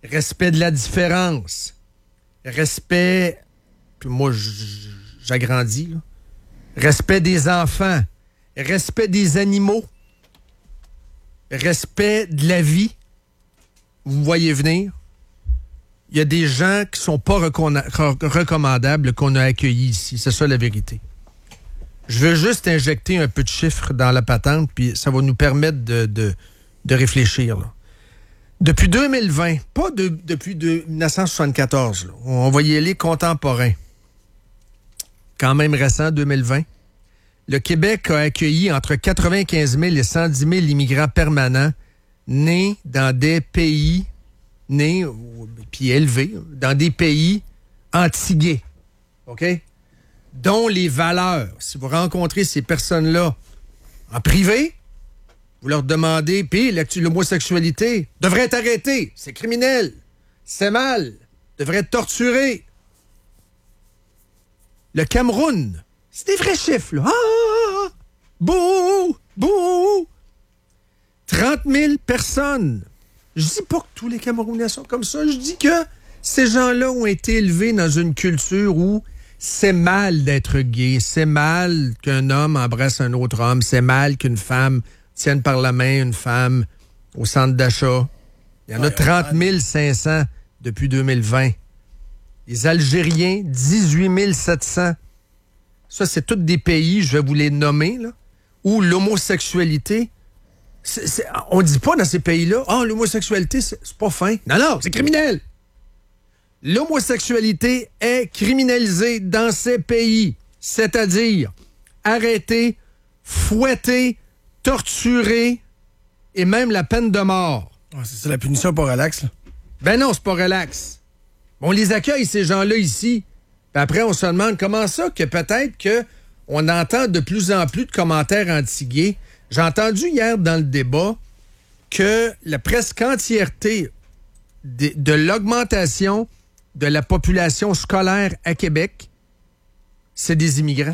respect de la différence, respect, puis moi j'agrandis, là. Respect des enfants, respect des animaux, respect de la vie. Vous me voyez venir. Il y a des gens qui sont pas recommandables qu'on a accueillis ici. C'est ça la vérité. Je veux juste injecter un peu de chiffres dans la patente, puis ça va nous permettre de réfléchir, là. Depuis 2020, pas depuis 1974, là, on va y aller contemporain. Quand même récent, 2020. Le Québec a accueilli entre 95 000 et 110 000 immigrants permanents nés dans des pays, puis élevés, dans des pays antillais, OK? Dont les valeurs, si vous rencontrez ces personnes-là en privé, vous leur demandez, puis l'homosexualité devrait être arrêtée, c'est criminel, c'est mal, devrait être torturé. Le Cameroun, c'est des vrais chiffres, là. Ah! Bouh! Bouh! 30 000 personnes. Je dis pas que tous les Camerounais sont comme ça. Je dis que ces gens-là ont été élevés dans une culture où c'est mal d'être gay, c'est mal qu'un homme embrasse un autre homme, c'est mal qu'une femme tienne par la main une femme au centre d'achat. Il y en a 30 500 depuis 2020. Les Algériens, 18 700. Ça, c'est tous des pays, je vais vous les nommer, là, où l'homosexualité, on dit pas dans ces pays-là, « Ah, l'homosexualité, c'est pas fin. » Non, c'est criminel. L'homosexualité est criminalisée dans ces pays, c'est-à-dire arrêtée, fouettée, torturée et même la peine de mort. Oh, c'est ça, la punition pas relax, là. Ben non, c'est pas relax. On les accueille, ces gens-là, ici. Puis après, on se demande comment ça que peut-être qu'on entend de plus en plus de commentaires anti-gays. J'ai entendu hier dans le débat que la presque entièreté de l'augmentation de la population scolaire à Québec, c'est des immigrants.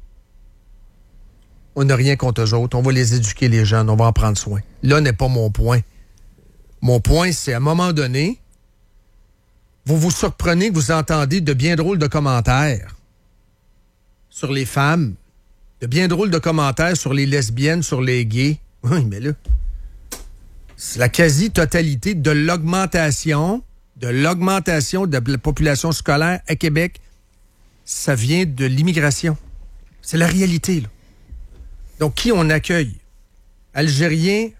On n'a rien contre eux autres. On va les éduquer, les jeunes. On va en prendre soin. Là n'est pas mon point. Mon point, c'est à un moment donné, vous vous surprenez que vous entendez de bien drôles de commentaires sur les femmes, de bien drôles de commentaires sur les lesbiennes, sur les gays. Oui, mais là, c'est la quasi-totalité de l'augmentation de la population scolaire à Québec. Ça vient de l'immigration. C'est la réalité, là. Donc, qui on accueille? Algériens,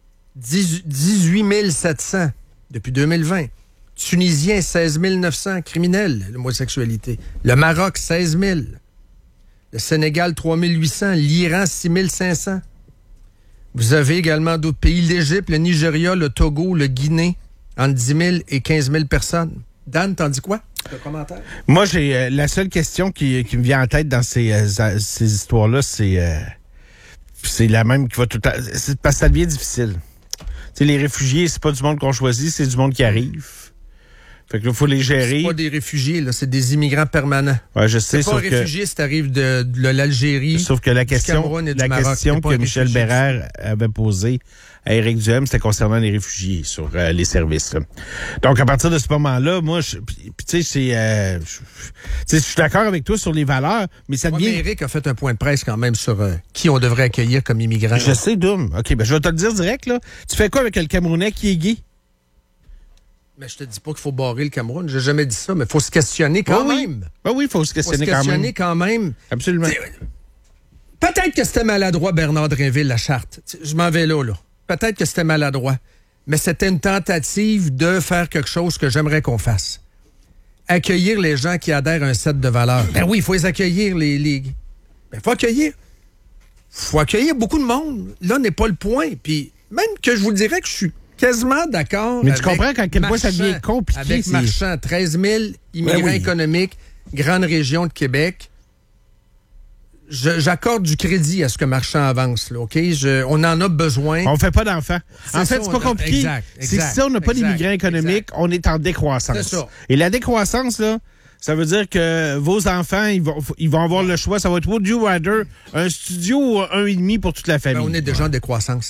18 700 depuis 2020. Tunisiens, 16 900 criminels, l'homosexualité. Le Maroc, 16 000. Le Sénégal, 3 800. L'Iran, 6 500. Vous avez également d'autres pays. L'Égypte, le Nigeria, le Togo, le Guinée, entre 10 000 et 15 000 personnes. Dan, t'en dis quoi? Un commentaire? Moi, j'ai la seule question qui me vient en tête dans ces histoires-là, c'est la même qui va tout le temps. C'est parce que ça devient difficile. T'sais, les réfugiés, c'est pas du monde qu'on choisit, c'est du monde qui arrive. Fait que là, il faut les gérer. C'est pas des réfugiés, là, c'est des immigrants permanents. Ouais, je sais. C'est pas un réfugié si t'arrives de l'Algérie. Sauf que la question que Michel Bérard avait posée à Éric Duhem, c'était concernant les réfugiés sur les services, là. Donc, à partir de ce moment-là, moi, tu sais, je suis d'accord avec toi sur les valeurs, mais ça devient... Mais Éric a fait un point de presse quand même sur qui on devrait accueillir comme immigrant. Je sais, Doom. OK, ben je vais te le dire direct, là. Tu fais quoi avec le Camerounais qui est gay? Mais je te dis pas qu'il faut barrer le Cameroun. J'ai jamais dit ça, mais il faut se questionner quand même. Ben oui, il faut se questionner quand même. Absolument. Peut-être que c'était maladroit, Bernard Drinville, la charte. Je m'en vais là. Peut-être que c'était maladroit. Mais c'était une tentative de faire quelque chose que j'aimerais qu'on fasse. Accueillir les gens qui adhèrent à un set de valeurs. Ben oui, il faut les accueillir, les... Ben, faut accueillir beaucoup de monde. Là n'est pas le point. Puis même que je vous dirais que je suis quasiment d'accord. Mais tu comprends qu'à quel point ça devient compliqué. Avec Marchand, 13 000 immigrants économiques, grande région de Québec. J'accorde du crédit à ce que Marchand avance, là, OK? On en a besoin. On fait pas d'enfants. En fait, c'est pas compliqué. Exact. C'est que si on n'a pas d'immigrants économiques, on est en décroissance. C'est ça. Et la décroissance, là, ça veut dire que vos enfants, ils vont avoir le choix. Ça va être Would You Rather, un studio ou un et demi pour toute la famille. Ben, on est déjà en décroissance.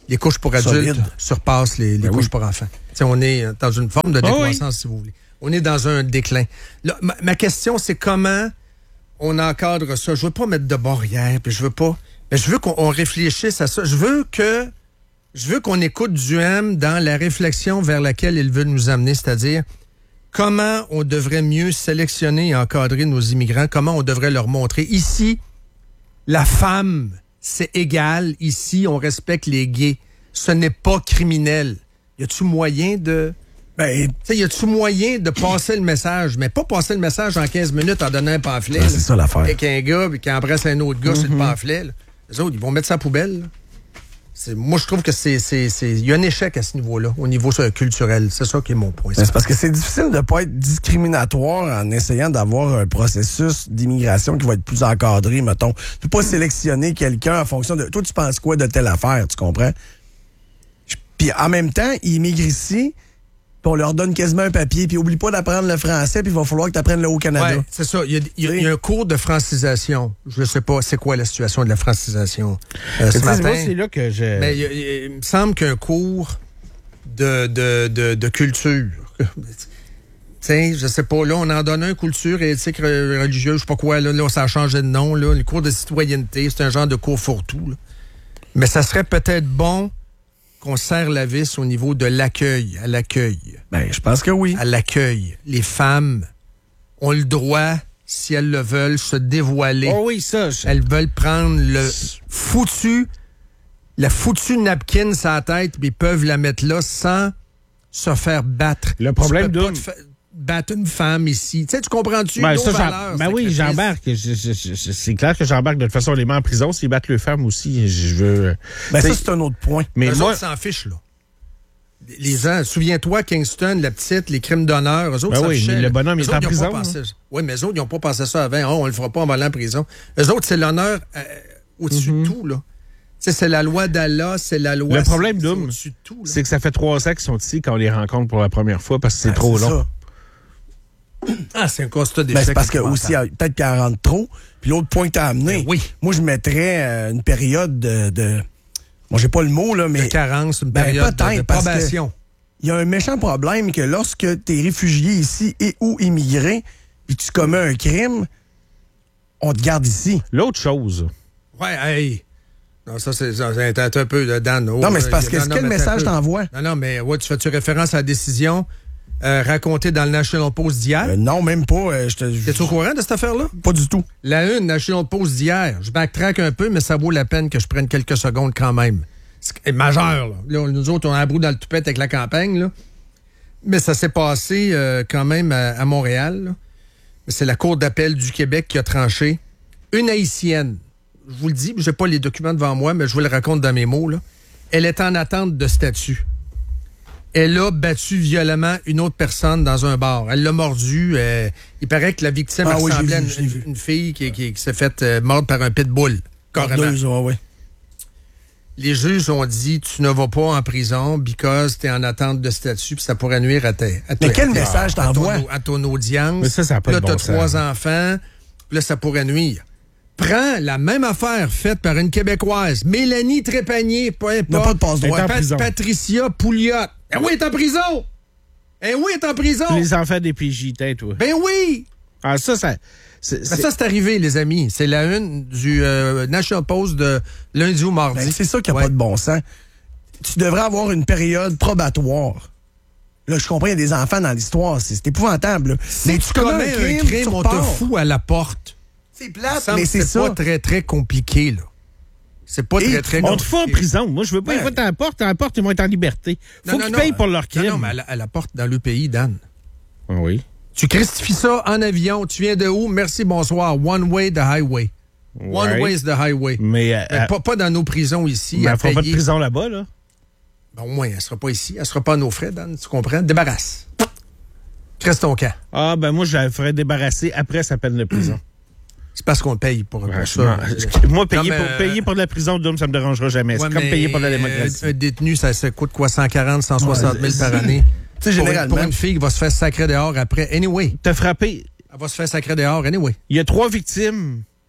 les couches pour adultes surpassent les couches pour enfants. T'sais, on est dans une forme de décroissance, si vous voulez. On est dans un déclin. Là, ma question, c'est comment on encadre ça. Je veux pas mettre de barrières, puis je veux pas... Mais je veux qu'on réfléchisse à ça. Je veux qu'on écoute Duhem dans la réflexion vers laquelle il veut nous amener, c'est-à-dire comment on devrait mieux sélectionner et encadrer nos immigrants, comment on devrait leur montrer. Ici, la femme, c'est égal. Ici, on respecte les gays. Ce n'est pas criminel. Y a-tu moyen de... y a-tu moyen de passer le message, mais pas passer le message en 15 minutes en donnant un pamphlet. C'est ça l'affaire. Avec un gars qui embrasse un autre gars sur le pamphlet. Là. Les autres, ils vont mettre ça à la poubelle. Moi, je trouve que il y a un échec à ce niveau-là, au niveau culturel. C'est ça qui est mon point. C'est parce que c'est difficile de ne pas être discriminatoire en essayant d'avoir un processus d'immigration qui va être plus encadré, mettons. Tu peux pas sélectionner quelqu'un en fonction de... Toi, tu penses quoi de telle affaire, tu comprends? Puis en même temps, ils immigrent ici, puis on leur donne quasiment un papier, puis oublie pas d'apprendre le français, puis il va falloir que tu apprennes le Haut-Canada. Oui, c'est ça. Il y a un cours de francisation. Je ne sais pas c'est quoi la situation de la francisation ce matin. Moi, c'est là que je... Mais il me semble qu'un cours de culture... Tiens, je sais pas, là, on en donne un, culture et éthique religieuse, je sais pas quoi, là, ça a changé de nom, là. Le cours de citoyenneté, c'est un genre de cours fourre-tout, là. Mais ça serait peut-être bon qu'on serre la vis au niveau de l'accueil, à l'accueil. Je pense que oui. À l'accueil. Les femmes ont le droit, si elles le veulent, se dévoiler. Oh oui, ça. Elles veulent prendre la foutue napkin sur la tête, puis ils peuvent la mettre là sans se faire battre. Le problème battre une femme ici. Tu sais, tu comprends-tu? Oui, j'embarque. C'est clair que j'embarque. De toute façon, on les met en prison s'ils battent les femmes aussi. Je veux... ça, c'est un autre point. Mais moi, s'en fichent, là. Les gens, souviens-toi, Kingston, la petite, les crimes d'honneur, eux autres s'en fichaient. Mais le bonhomme est en prison. Oui, mais eux autres, ils n'ont pas pensé ça avant. On le fera pas, on va aller en prison. Eux autres, c'est l'honneur au-dessus de tout, là. T'sais, c'est la loi d'Allah, c'est la loi... Le problème, Doom, c'est que ça fait 3 ans qu'ils sont ici quand on les rencontre pour la première fois parce que c'est trop long. Ça. C'est un constat d'échec. C'est parce que aussi, peut-être qu'elle rentre trop. Puis l'autre point que tu as amené, moi, je mettrais une période de... Moi, j'ai pas le mot, là, mais... De carence, une période de probation. Il y a un méchant problème que lorsque tu es réfugié ici et ou immigré, puis tu commets un crime, on te garde ici. L'autre chose... Non, ça, c'est un peu, Dan. Non, mais c'est parce que quel message t'envoies? Non, mais tu fais-tu référence à la décision racontée dans le National Post d'hier? Non, même pas. T'es-tu au courant de cette affaire-là? Pas du tout. La une, National Post d'hier. Je backtrack un peu, mais ça vaut la peine que je prenne quelques secondes quand même. C'est majeur, là. Nous autres, on a un brou dans le toupette avec la campagne, là. Mais ça s'est passé quand même à Montréal, là. C'est la Cour d'appel du Québec qui a tranché. Une Haïtienne, je vous le dis, je n'ai pas les documents devant moi, mais je vous le raconte dans mes mots, là. Elle est en attente de statut. Elle a battu violemment une autre personne dans un bar. Elle l'a mordu. Il paraît que la victime ressemblait à une fille qui s'est faite mordre par un pitbull. Carrément. Les juges ont dit, tu ne vas pas en prison because tu es en attente de statut puis ça pourrait nuire à mais quel message t'envoies? À ton audience. Mais ça pas là, de bon tu as 3 enfants. Puis là, ça pourrait nuire. Prends la même affaire faite par une Québécoise, Mélanie Trépanier, peu importe. N'a pas de passe-droit. Patricia Pouliot. Eh oui, elle est en prison! Eh oui, elle est en prison! Les enfants des PJ, toi. Ben oui! Ça, c'est arrivé, les amis. C'est la une du National Post de lundi ou mardi. C'est ça qui n'a pas de bon sens. Tu devrais avoir une période probatoire. Là, je comprends, il y a des enfants dans l'histoire. C'est épouvantable. Si tu commets un crime, on te fout à la porte. C'est plate, mais c'est pas très, très compliqué, là. C'est pas très, très compliqué. On te fout en prison. Moi, je veux pas. Ils vont à la porte, ils vont être en liberté. Faut qu'ils payent pour leur crime. Non, mais à la porte dans le pays, Dan. Oui. Tu christifies ça en avion. Tu viens de où? Merci, bonsoir. One way, the highway. One way is the highway. Mais pas dans nos prisons ici. Mais elle fera pas de prison là-bas, là. Ben, au moins, elle sera pas ici. Elle sera pas à nos frais, Dan. Tu comprends? Débarrasse. Cresse ton camp. Moi, je la ferais débarrasser après sa peine de prison. C'est parce qu'on paye pour ça. Moi, payer pour de la prison, ça me dérangera jamais. C'est comme payer pour de la démocratie. Un détenu, ça coûte quoi? 140, 160 000 par année? Tu sais, généralement. Pour une fille qui va se faire sacrer dehors après. Anyway. T'as frappé. Elle va se faire sacrer dehors. Anyway. Il y a 3 victimes.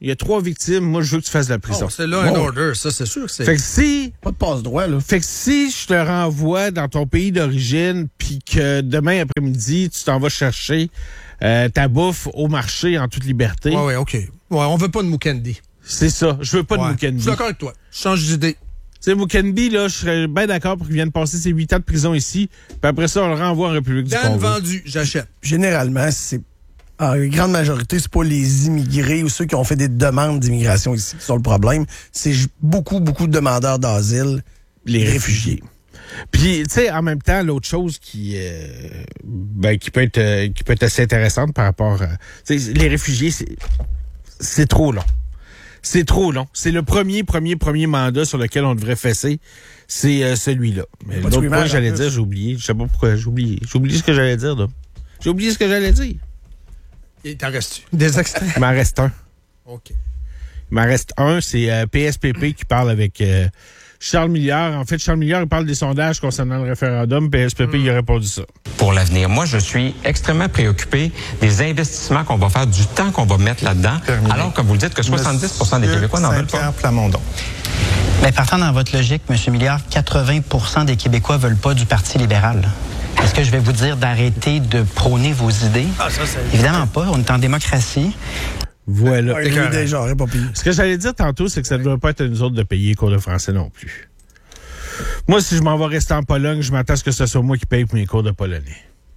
il y a 3 victimes, moi, je veux que tu fasses de la prison. C'est là un order, ça, c'est sûr que c'est... Fait que si... Pas de passe-droit, là. Fait que si je te renvoie dans ton pays d'origine, puis que demain après-midi, tu t'en vas chercher ta bouffe au marché en toute liberté... Ouais, OK. Ouais, on veut pas de Mukendi. C'est ça. Je veux pas de Mukendi. Je suis d'accord avec toi. Je change d'idée. Tu sais, Mukendi, là, je serais bien d'accord pour qu'il vienne passer ses 8 ans de prison ici, puis après ça, on le renvoie en République du Congo. Vendu, j'achète. Généralement, en grande majorité, c'est pas les immigrés ou ceux qui ont fait des demandes d'immigration ici qui sont le problème. C'est beaucoup, beaucoup de demandeurs d'asile. Les réfugiés. Puis, tu sais, en même temps, l'autre chose qui peut être assez intéressante par rapport à... les réfugiés, c'est trop long. C'est trop long. C'est le premier mandat sur lequel on devrait fesser. C'est celui-là. Mais l'autre point que j'allais dire, j'ai oublié. Je sais pas pourquoi j'ai oublié. J'ai oublié ce que j'allais dire, là. J'ai oublié ce que j'allais dire. Il t'en reste-tu? Des extraits? Il m'en reste un. OK. Il m'en reste un. C'est PSPP qui parle avec Charles Milliard. En fait, Charles Milliard, il parle des sondages concernant le référendum. PSPP, il a répondu ça. Pour l'avenir, moi, je suis extrêmement préoccupé des investissements qu'on va faire, du temps qu'on va mettre là-dedans. Terminé. Alors, comme vous le dites, que 70% des Québécois n'en veulent pas. Plamondon. Mais partant dans votre logique, M. Milliard, 80% des Québécois veulent pas du Parti libéral. Est-ce que je vais vous dire d'arrêter de prôner vos idées? Évidemment pas. On est en démocratie. Voilà. Pas pire. Ce que j'allais dire tantôt, c'est que ça ne devrait pas être à nous autres de payer les cours de français non plus. Moi, si je m'en vais rester en Pologne, je m'attends à ce que ce soit moi qui paye pour mes cours de polonais.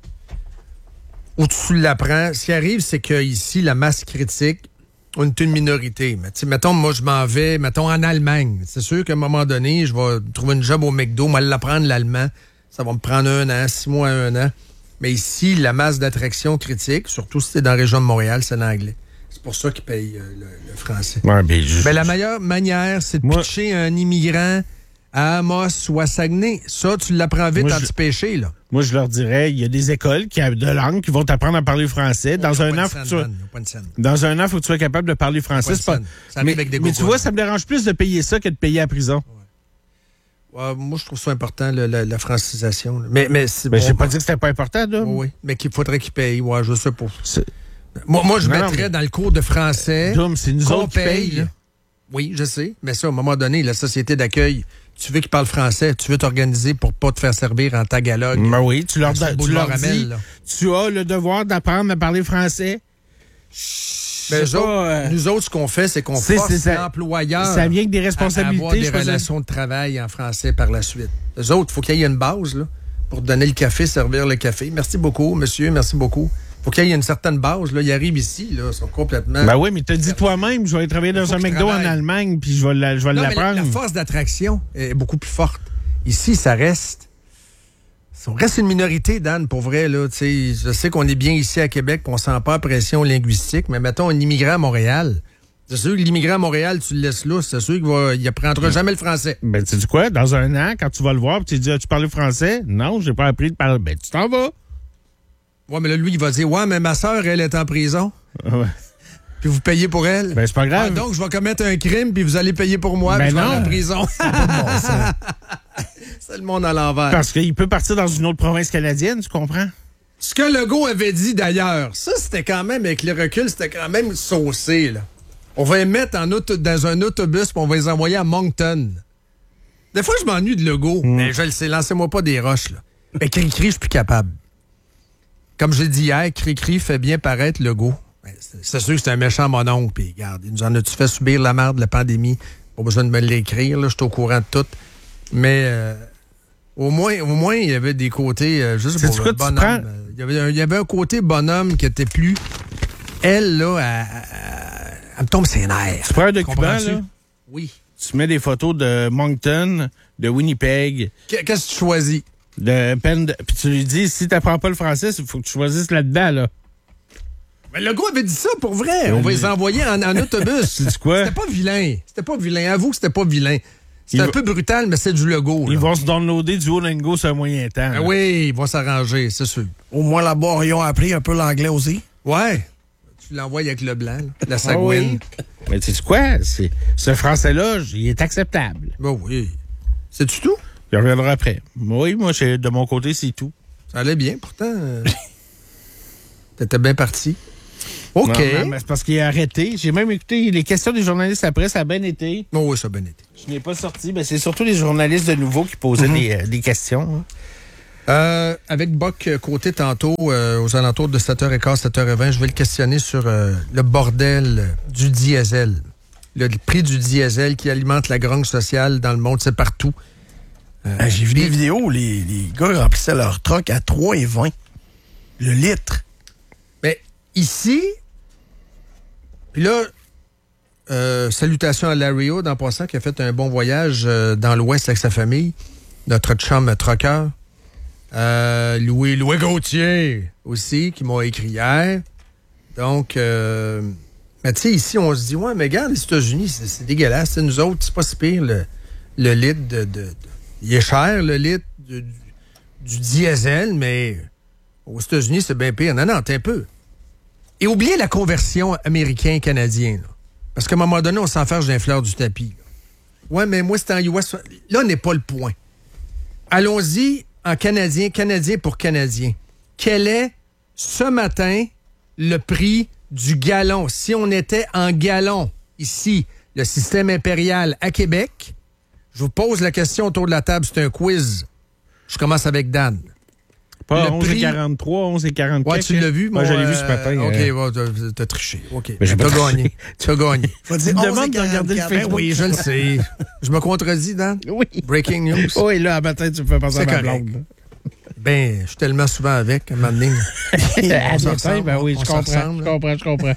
Où tu l'apprends. Ce qui arrive, c'est qu'ici, la masse critique, on est une minorité. Mais mettons, moi, je m'en vais, mettons, en Allemagne. C'est sûr qu'à un moment donné, je vais trouver une job au McDo, moi, l'apprendre l'allemand. Ça va me prendre 1 an, 6 mois, 1 an. Mais ici, la masse d'attraction critique, surtout si c'est dans la région de Montréal, c'est l'anglais. C'est pour ça qu'ils payent le français. Ouais, mais la meilleure manière, c'est de pitcher un immigrant à Amos ou à Saguenay. Ça, tu l'apprends vite en petit péché, là. Moi, je leur dirais, il y a des écoles de langue qui vont t'apprendre à parler français. Dans un an, il faut que tu sois capable de parler français. Mais tu vois, ça me dérange plus de payer ça que de payer à la prison. Moi, je trouve ça important, la francisation. Mais j'ai pas dit que c'était pas important, là. Oui, mais qu'il faudrait qu'ils payent. Ouais, je sais pas. Moi, je mettrais dans le cours de français. C'est nous autres qui payent. Oui, je sais. Mais ça, à un moment donné, la société d'accueil, tu veux qu'ils parlent français, tu veux t'organiser pour pas te faire servir en tagalog. Ben oui, tu leur dis, tu as le devoir d'apprendre à parler français. Nous autres, ce qu'on fait, c'est qu'on force l'employeur ça vient avec des responsabilités, à avoir des relations de travail en français par la suite. Eux autres, il faut qu'il y ait une base là, pour donner le café, servir le café. Merci beaucoup, monsieur, merci beaucoup. Il faut qu'il y ait une certaine base. Là. Ils arrivent ici, là, ils sont complètement... Ben oui, mais t'as dit toi-même, je vais aller travailler dans un McDo en Allemagne, puis je vais l'apprendre. La force d'attraction est beaucoup plus forte. Ici, ça reste... On reste une minorité, Dan, pour vrai. Là, je sais qu'on est bien ici à Québec, qu'on sent pas la pression linguistique, mais mettons un immigrant à Montréal. C'est sûr que l'immigrant à Montréal, tu le laisses là, c'est sûr qu'il n'apprendra jamais le français. Ben, tu sais quoi? Dans 1 an, quand tu vas le voir, tu dis, tu parles français? Non, j'ai pas appris de parler. Ben, tu t'en vas. Ouais, mais là, lui, il va dire, ouais, mais ma soeur, elle est en prison. Ouais. Puis vous payez pour elle. Ben, c'est pas grave. Donc, je vais commettre un crime, puis vous allez payer pour moi, puis je vais aller en prison. C'est le monde à l'envers. Parce qu'il peut partir dans une autre province canadienne, tu comprends? Ce que Legault avait dit d'ailleurs, ça, c'était quand même, avec le recul, c'était quand même saucé, là. On va les mettre dans un autobus, puis on va les envoyer à Moncton. Des fois, je m'ennuie de Legault, mais je le sais, lancez-moi pas des roches, là. Mais Cri-Cri, je suis plus capable. Comme j'ai dit hier, Cri-Cri fait bien paraître Legault. C'est sûr que c'est un méchant mononcle, puis regarde, il nous en a-tu fait subir la merde, la pandémie? Pas besoin de me l'écrire, là, je suis au courant de tout. Mais au moins, il y avait des côtés, juste pour le bonhomme. Il y avait un côté bonhomme qui était plus... Elle, là, elle me tombe ses nerfs. Tu prends un document, là? Oui. Tu mets des photos de Moncton, de Winnipeg. Qu'est-ce que tu choisis? Puis tu lui dis, si tu n'apprends pas le français, il faut que tu choisisses là-dedans, là. Mais le gars avait dit ça pour vrai. On va les envoyer en autobus. C'est quoi? C'était pas vilain. C'était pas vilain. Avoue que c'était pas vilain. C'était un peu brutal, mais c'est du Legault. Ils vont se downloader du Duolingo sur un moyen temps. Ben oui, ils vont s'arranger, c'est sûr. Au moins là-bas, ils ont appris un peu l'anglais aussi. Ouais. Tu l'envoies avec le blanc, là, la Sagouine. Oui. Mais tu sais quoi? Ce français-là, il est acceptable. Ben oui. C'est-tu tout? Il reviendra après. Oui, moi, de mon côté, c'est tout. Ça allait bien, pourtant. T'étais bien parti. OK. Non, mais c'est parce qu'il a arrêté. J'ai même écouté les questions des journalistes après, ça a bien été. Oh, oui, ça a bien été. Je n'ai pas sorti. Ben, c'est surtout les journalistes de Nouveau qui posaient des questions. Avec Boc Côté tantôt, aux alentours de 7h15, 7h20, je vais le questionner sur le bordel du diesel. Le prix du diesel qui alimente la grogne sociale dans le monde, c'est partout. J'ai vu des vidéos où les gars remplissaient leur truck à 3,20 le litre. Mais ici, puis là, salutations à Larry Hood, en passant, qui a fait un bon voyage dans l'Ouest avec sa famille. Notre chum trucker. Louis Gauthier aussi, qui m'a écrit hier. Donc, mais tu sais, ici, on se dit, ouais, mais regarde, les États-Unis, c'est dégueulasse. T'sais, nous autres, c'est pas si pire, le litre il est cher, le litre du diesel, mais aux États-Unis, c'est bien pire. Non, t'es un peu. Et oubliez la conversion américain-canadien, là. Parce qu'à un moment donné, on s'enferge d'un fleur du tapis. Là. Ouais, mais moi, c'est en US. Là, n'est pas le point. Allons-y en canadien pour canadien. Quel est, ce matin, le prix du gallon? Si on était en gallon, ici, le système impérial à Québec, je vous pose la question autour de la table, c'est un quiz. Je commence avec Dan. Pas 11,43, 11,44. Ouais, tu l'as vu? Moi, je l'ai vu ce matin. OK, t'as triché. OK, mais j'ai pas gagné. Tu as gagné. Faut dire, me demande de regarder le Facebook. Oui, je le sais. Je me contredis, Dan? Oui. Breaking news. Oui, là, à matin, tu me fais penser à ma blonde. Ben, je suis tellement souvent avec, à un moment donné. Ben oui, je comprends.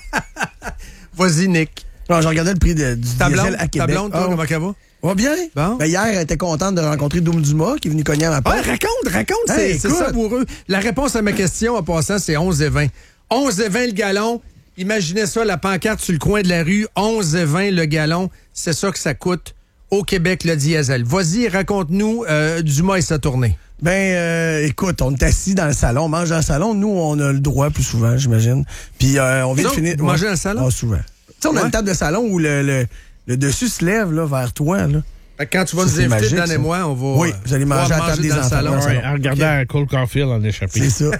Vas-y, Nick. Non, j'ai regardé le prix du diesel à Québec. Ta blonde, toi, comment elle va? Va bien. Bon. Ben, hier, elle était contente de rencontrer Doom Dumas, qui est venu cogner à ma porte. Raconte, Hey, c'est savoureux. La réponse à ma question, en passant, c'est 11,20. 11,20 le gallon. Imaginez ça, la pancarte sur le coin de la rue, 11,20 le gallon. C'est ça que ça coûte au Québec, le diesel. Vas-y, raconte-nous Dumas et sa tournée. Ben, écoute, on est assis dans le salon, on mange dans le salon. Nous, on a le droit plus souvent, j'imagine. Puis, on vient de finir. Vous mangez dans le salon? Ah, souvent. Tu sais, on a une table de salon où le dessus se lève là, vers toi. Là. Quand tu vas nous inviter, Dan et moi, on va. Oui, vous allez manger à la table des enfants. Salon. En regardant Cole Caulfield en échappé. C'est ça.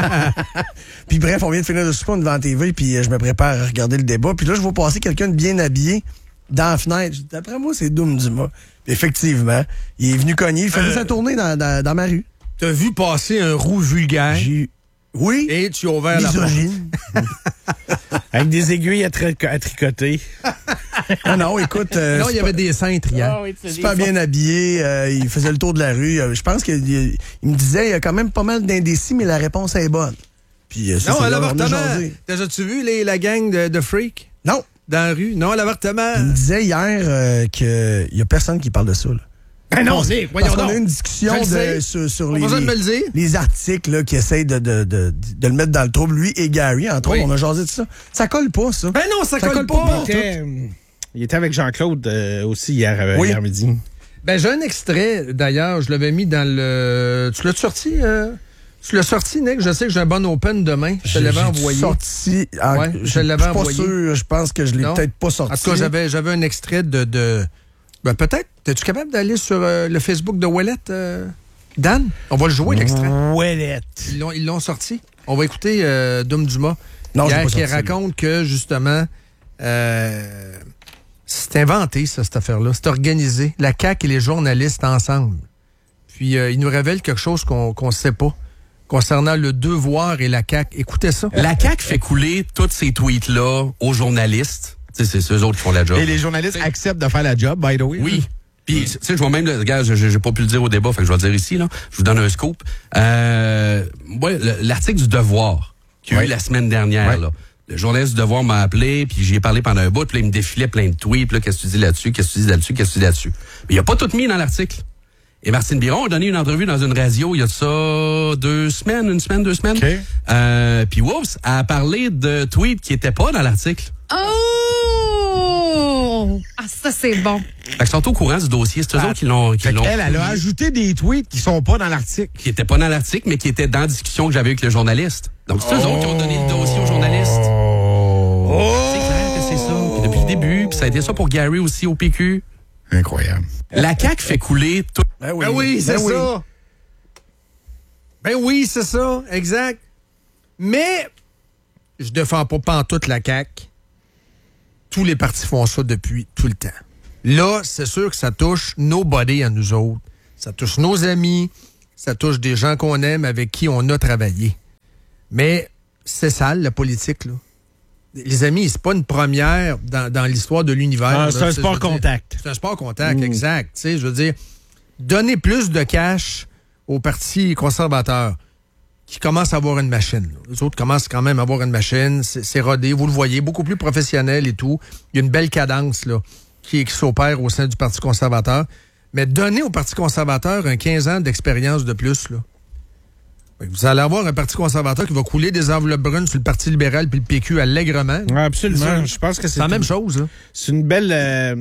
Puis bref, on vient de finir le souper devant la TV, puis je me prépare à regarder le débat. Puis là, je vois passer quelqu'un de bien habillé dans la fenêtre. D'après moi, c'est Doom Dumas. Puis effectivement, il est venu cogner. Il faisait sa tournée dans ma rue. T'as vu passer un roux vulgaire. Oui. Et tu as ouvert la porte. Avec des aiguilles à tricoter. Non, écoute. Non, il y avait des cintres hier. Oh, oui, super bien habillé. Il faisait le tour de la rue. Je pense qu'il me disait il y a quand même pas mal d'indécis, mais la réponse est bonne. Puis, non, à l'avortement. T'as-tu vu la gang de freaks? Non. Dans la rue? Non, à l'avortement. Il me disait hier qu'il n'y a personne qui parle de ça. Là. Ben non, c'est parce qu'on a eu une discussion sur les articles là, qui essayent de le mettre dans le trouble. Lui et Gary, entre autres, on a jasé de ça. Ça colle pas, ça. Ben non, ça colle pas. Il était avec Jean-Claude aussi hier midi. Ben j'ai un extrait, d'ailleurs, je l'avais mis dans le... Tu l'as sorti, Nick? Je sais que j'ai un bon open demain. Je te l'avais envoyé. Sorti. Ouais, je l'avais envoyé. Je suis pas sûr. Je pense que je l'ai peut-être pas sorti. En tout cas, j'avais un extrait de... Ben peut-être. Es-tu capable d'aller sur le Facebook de Ouellette, Dan? On va le jouer, l'extrait. Ouellette. Ils l'ont sorti. On va écouter Doom Dumas. Non, hier, qui raconte que, justement, c'est inventé, ça, cette affaire-là. C'est organisé. La CAQ et les journalistes ensemble. Puis, il nous révèle quelque chose qu'on ne sait pas concernant le Devoir et la CAQ. Écoutez ça. La CAQ fait couler tous ces tweets-là aux journalistes. C'est eux autres qui font la job. Et les journalistes acceptent de faire la job, by the way. Oui. Puis, tu sais, je vois même, regarde, j'ai pas pu le dire au débat, fait que je vais le dire ici, là. Je vous donne un scoop. L'article du Devoir, qu'il y a eu la semaine dernière, là. Le journaliste du Devoir m'a appelé, puis j'y ai parlé pendant un bout, puis là, il me défilait plein de tweets, là, qu'est-ce que tu dis là-dessus, qu'est-ce que tu dis là-dessus, qu'est-ce que tu dis là-dessus. Mais il a pas tout mis dans l'article. Et Martine Biron a donné une entrevue dans une radio il y a de ça 2 semaines. Okay. Puis whoops, elle a parlé de tweets qui étaient pas dans l'article. Oh! Ah, ça, c'est bon. Fait qu'ils sont au courant du dossier. C'est eux autres qui l'ont. Elle a ajouté des tweets qui sont pas dans l'article. Qui étaient pas dans l'article, mais qui étaient dans la discussion que j'avais avec le journaliste. Donc, c'est eux autres qui ont donné le dossier au journaliste. C'est clair que c'est ça. Puis depuis le début, puis ça a été ça pour Gary aussi au PQ. Incroyable. La CAQ fait couler tout. Ben oui, c'est ça. Ben oui, c'est ça. Exact. Mais je défends pas pantoute la CAQ. Tous les partis font ça depuis tout le temps. Là, c'est sûr que ça touche nobody à nous autres. Ça touche nos amis, ça touche des gens qu'on aime, avec qui on a travaillé. Mais c'est sale, la politique, là. Les amis, c'est pas une première dans l'histoire de l'univers. C'est un sport contact. C'est un sport contact, exact. Tu sais, je veux dire, donner plus de cash au Parti conservateur qui commence à avoir une machine. Les autres commencent quand même à avoir une machine. C'est rodé, vous le voyez, beaucoup plus professionnel et tout. Il y a une belle cadence là, qui s'opère au sein du Parti conservateur. Mais donner au Parti conservateur un 15 ans d'expérience de plus, là, vous allez avoir un Parti conservateur qui va couler des enveloppes brunes sur le Parti libéral puis le PQ allègrement. Ouais, absolument. Je pense que c'est la même chose. Là. C'est une belle...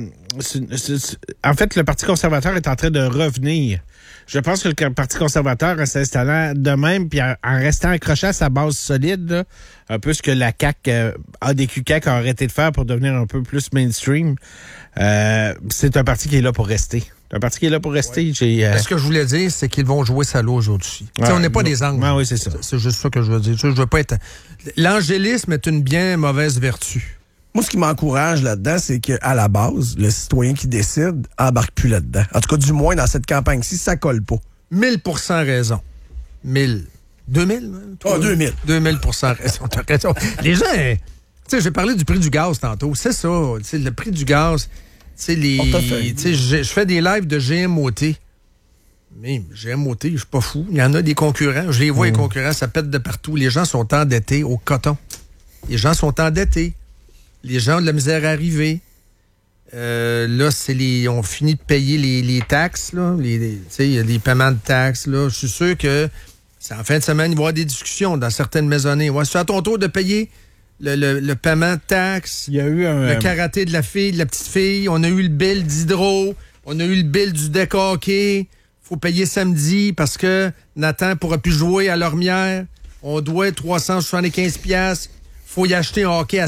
En fait, le Parti conservateur est en train de revenir. Je pense que le Parti conservateur, en s'installant de même puis en restant accroché à sa base solide, là, un peu ce que la CAQ, ADQ-CAQ a arrêté de faire pour devenir un peu plus mainstream, c'est un parti qui est là pour rester. C'est un parti qui est là pour rester. Ce que je voulais dire, c'est qu'ils vont jouer salaud aujourd'hui. On n'est pas des anges. Oui, c'est ça. C'est juste ça que je veux dire. Je veux pas être... L'angélisme est une bien mauvaise vertu. Moi, ce qui m'encourage là-dedans, c'est qu'à la base, le citoyen qui décide embarque plus là-dedans. En tout cas, du moins, dans cette campagne-ci, ça colle pas. 1000% raison. 1000. 2000? Ah, 2000. 2000% raison. T'as raison. Les gens... Tu sais, j'ai parlé du prix du gaz tantôt. C'est ça. Le prix du gaz... Je fais des lives de GMOT. Mais GMOT, je suis pas fou. Il y en a des concurrents. Je les vois, les concurrents, ça pète de partout. Les gens sont endettés au coton. Les gens sont endettés. Les gens ont de la misère à arriver. Là, on finit de payer les taxes. Il y a des paiements de taxes. Là. Je suis sûr que en fin de semaine, il va y avoir des discussions dans certaines maisonnées. Ouais, c'est à ton tour de payer le paiement de taxes. Il y a eu le karaté de la fille, de la petite fille. On a eu le bill d'hydro. On a eu le bill du deck hockey. Faut payer samedi parce que Nathan pourra plus jouer à Lormière. On doit 375$. Faut y acheter un hockey à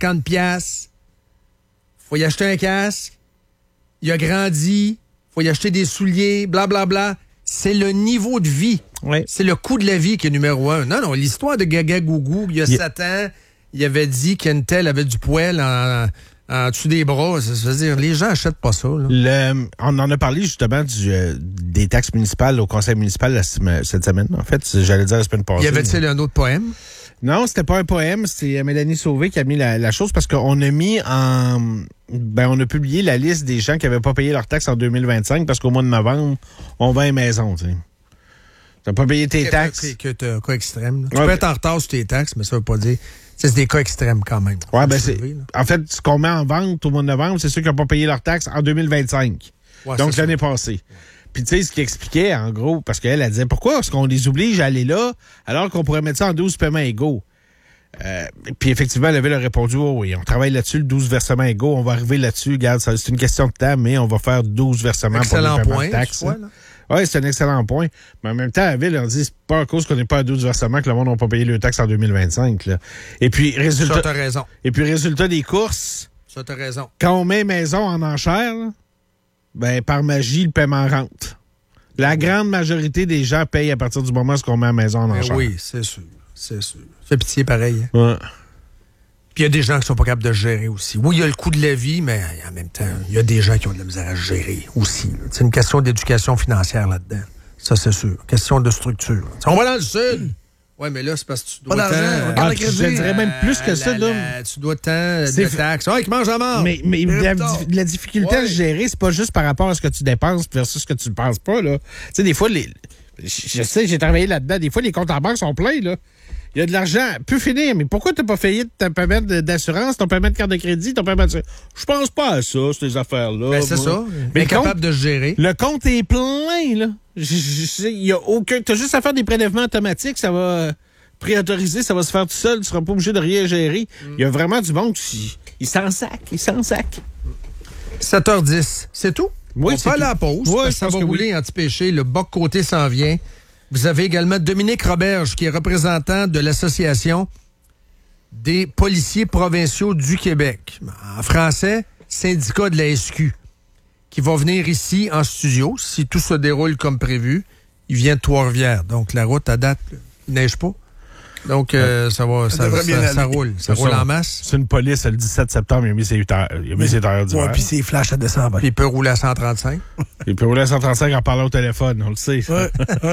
150$. Faut y acheter un casque. Il a grandi. Faut y acheter des souliers, blablabla. C'est le niveau de vie. Oui. C'est le coût de la vie qui est numéro 1. Non, l'histoire de Gaga Gougou, il y a 7 ans, il avait dit qu'Intel avait du poêle en dessous des bras. Ça veut dire, les gens achètent pas ça. Là. On en a parlé justement des taxes municipales au conseil municipal cette semaine. En fait, j'allais dire la semaine passée. Y avait-il un autre poème? Non, c'était pas un poème. C'est Mélanie Sauvé qui a mis la chose parce qu'on a mis on a publié la liste des gens qui n'avaient pas payé leurs taxes en 2025 parce qu'au mois de novembre, on vend une maison, tu sais. T'as pas payé tes taxes. Que t'as un cas extrême. Tu peux être en retard sur tes taxes, mais ça veut pas dire... C'est des cas extrêmes quand même. Ouais, en fait, ce qu'on met en vente au mois de novembre, c'est ceux qui n'ont pas payé leurs taxes en 2025. Ouais, donc, l'année passée. Puis, tu sais, ce qu'il expliquait, en gros, parce qu'elle, elle disait, pourquoi est-ce qu'on les oblige à aller là alors qu'on pourrait mettre ça en 12 paiements égaux? Puis, effectivement, elle avait répondu, oh, oui, on travaille là-dessus, le 12 versements égaux, on va arriver là-dessus. Regarde, c'est une question de temps, mais on va faire 12 versements pour les paiements de taxes. Oui, c'est un excellent point. Mais en même temps, la Ville, on dit, c'est pas à cause qu'on n'est pas à 12 versements que le monde n'a pas payé le taxe en 2025. Là. Et puis, résultat. Ça, t'as raison. Et puis, résultat des courses. Ça, t'as raison. Quand on met maison en enchère, là, par magie, le paiement rentre. La grande majorité des gens payent à partir du moment où on met la maison en enchère. Oui, c'est sûr. C'est sûr. Fait pitié pareil. Ouais. Puis il y a des gens qui sont pas capables de gérer aussi. Oui, il y a le coût de la vie, mais en même temps, il y a des gens qui ont de la misère à gérer aussi. C'est une question d'éducation financière là-dedans. Ça, c'est sûr. Question de structure. On va dans le sud. Oui, mais là, c'est parce que tu dois je dirais même plus que ça. Tu dois tant de taxes. Ah, qui mange à mort. Mais la difficulté à gérer, c'est pas juste par rapport à ce que tu dépenses versus ce que tu ne penses pas. Tu sais, des fois, je sais, j'ai travaillé là-dedans. Des fois, les comptes en banque sont pleins, là. Il y a de l'argent, peut finir, mais pourquoi tu n'as pas payé ton paiement d'assurance, ton paiement de carte de crédit, ton paiement de... Je pense pas à ça, ces affaires-là. Ben, c'est ça. Mais capable de gérer. Le compte est plein, là. Il y a aucun... Tu as juste à faire des prélèvements automatiques, ça va préautoriser, ça va se faire tout seul, tu seras pas obligé de rien gérer. Il y a vraiment du monde qui... Il s'en sac. 7h10, c'est tout? Oui, on fait la pause. Oui, ça va rouler anti-péché. Le bas côté s'en vient. Vous avez également Dominique Roberge, qui est représentant de l'Association des policiers provinciaux du Québec. En français, syndicat de la SQ, qui va venir ici en studio, si tout se déroule comme prévu. Il vient de Trois-Rivières. Donc, la route, à date, il neige pas. Donc, ça roule. Ça roule en masse. C'est une police, le 17 septembre, il a mis ses 8 heures d'hiver. Ouais, puis ses flashs à décembre. Puis il peut rouler à 135. Il peut rouler à 135 en parlant au téléphone, on le sait. Ouais.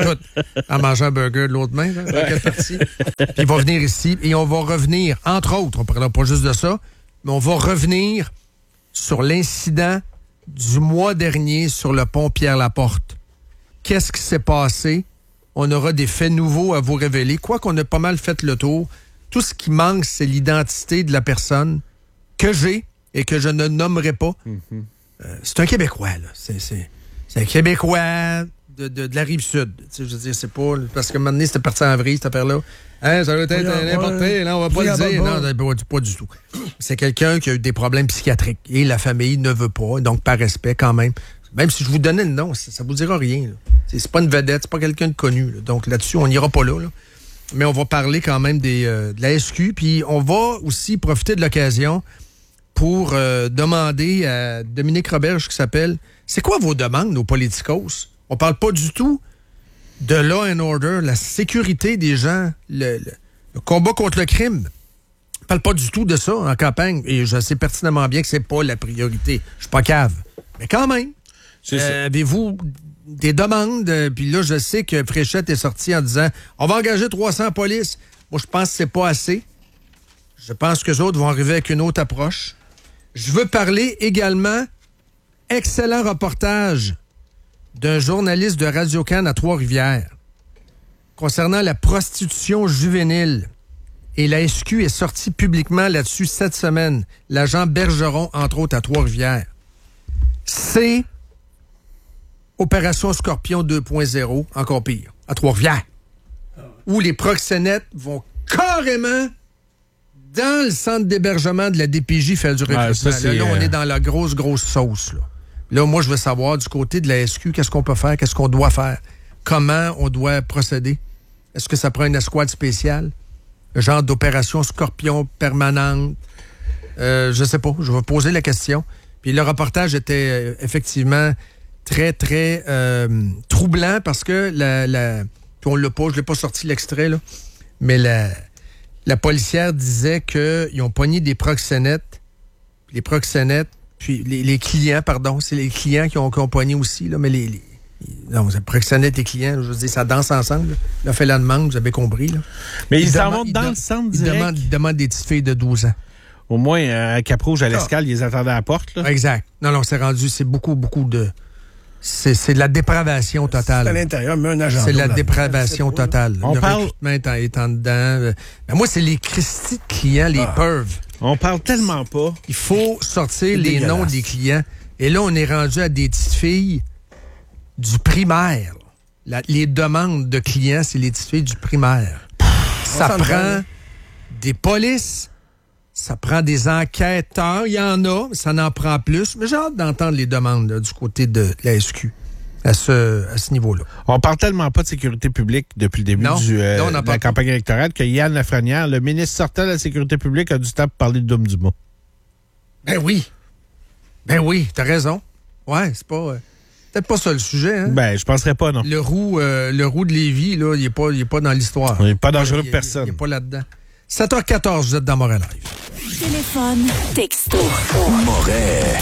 En mangeant un burger de l'autre main, dans quelle partie. Puis il va venir ici et on va revenir, entre autres, on ne parlera pas juste de ça, mais on va revenir sur l'incident du mois dernier sur le pont Pierre-Laporte. Qu'est-ce qui s'est passé? On aura des faits nouveaux à vous révéler. Quoi qu'on a pas mal fait le tour, tout ce qui manque, c'est l'identité de la personne que j'ai et que je ne nommerai pas. C'est un Québécois, là. C'est un Québécois de la Rive-Sud. Je veux dire, c'est pas... Parce que maintenant, c'était parti en vrille, cette affaire-là. Hein, ça doit être n'importe là, on va pas le dire. Non, pas du tout. C'est quelqu'un qui a eu des problèmes psychiatriques et la famille ne veut pas, donc par respect quand même. Même si je vous donnais le nom, ça vous dira rien. Là. C'est pas une vedette, c'est pas quelqu'un de connu. Là. Donc là-dessus, on n'ira pas là. Mais on va parler quand même de la SQ. Puis on va aussi profiter de l'occasion pour demander à Dominique Roberge, qui s'appelle « C'est quoi vos demandes, nos politicos? » On parle pas du tout de law and order, la sécurité des gens, le combat contre le crime. On parle pas du tout de ça en campagne. Et je sais pertinemment bien que c'est pas la priorité. Je suis pas cave. Mais quand même, avez-vous des demandes? Puis là, je sais que Fréchette est sorti en disant « On va engager 300 polices. » Moi, je pense que c'est pas assez. Je pense qu'eux autres vont arriver avec une autre approche. Je veux parler également, excellent reportage d'un journaliste de Radio-Can à Trois-Rivières concernant la prostitution juvénile. Et la SQ est sortie publiquement là-dessus cette semaine. L'agent Bergeron, entre autres, à Trois-Rivières. C'est Opération Scorpion 2.0, encore pire, à Trois-Rivières, où les proxénètes vont carrément dans le centre d'hébergement de la DPJ faire du recrutement. Là, on est dans la grosse sauce, là. Là, moi, je veux savoir, du côté de la SQ, qu'est-ce qu'on peut faire, qu'est-ce qu'on doit faire, comment on doit procéder. Est-ce que ça prend une escouade spéciale? Le genre d'opération Scorpion permanente? Je sais pas, je vais poser la question. Puis le reportage était effectivement très, très troublant parce que puis on l'a pas, je l'ai pas sorti l'extrait, là, mais la policière disait qu'ils ont pogné des proxénètes. Les proxénètes, puis les clients, pardon, c'est les clients qui ont pogné aussi, là, mais non, les proxénètes et clients, je veux dire, ça danse ensemble. Là. Il a fait la demande, vous avez compris. Là. Mais ils s'en vont dans le centre direct. Ils demandent des petites filles de 12 ans. Au moins, à Cap-Rouge, à l'Escale, ils les attendaient à la porte. Là. Exact. Non, c'est rendu, c'est beaucoup de... C'est de la dépravation totale. C'est à l'intérieur, mais un agent. C'est de la dépravation totale. On le parle... recrutement est en dedans. Mais moi, c'est les Christy de clients, les pervs. On parle tellement pas. Il faut sortir les noms des clients. Et là, on est rendu à des petites filles du primaire. Les demandes de clients, c'est les petites filles du primaire. Ça prend des polices, ça prend des enquêteurs. Il y en a, mais ça en prend plus. Mais j'ai hâte d'entendre les demandes là, du côté de la SQ à ce niveau-là. On parle tellement pas de sécurité publique depuis le début de la campagne électorale que Yann Lafrenière, le ministre sortant de la sécurité publique, a du temps pour parler de Dom Dumas. Ben oui, t'as raison. Ouais, c'est pas... peut-être pas ça le sujet, hein? Ben, je penserais pas, non. Le roux de Lévis, là, il est pas dans l'histoire. Il est pas dangereux pour personne. Il est pas là-dedans. 7h14, vous êtes dans Montréal Live. Téléphone, texto. Montréal.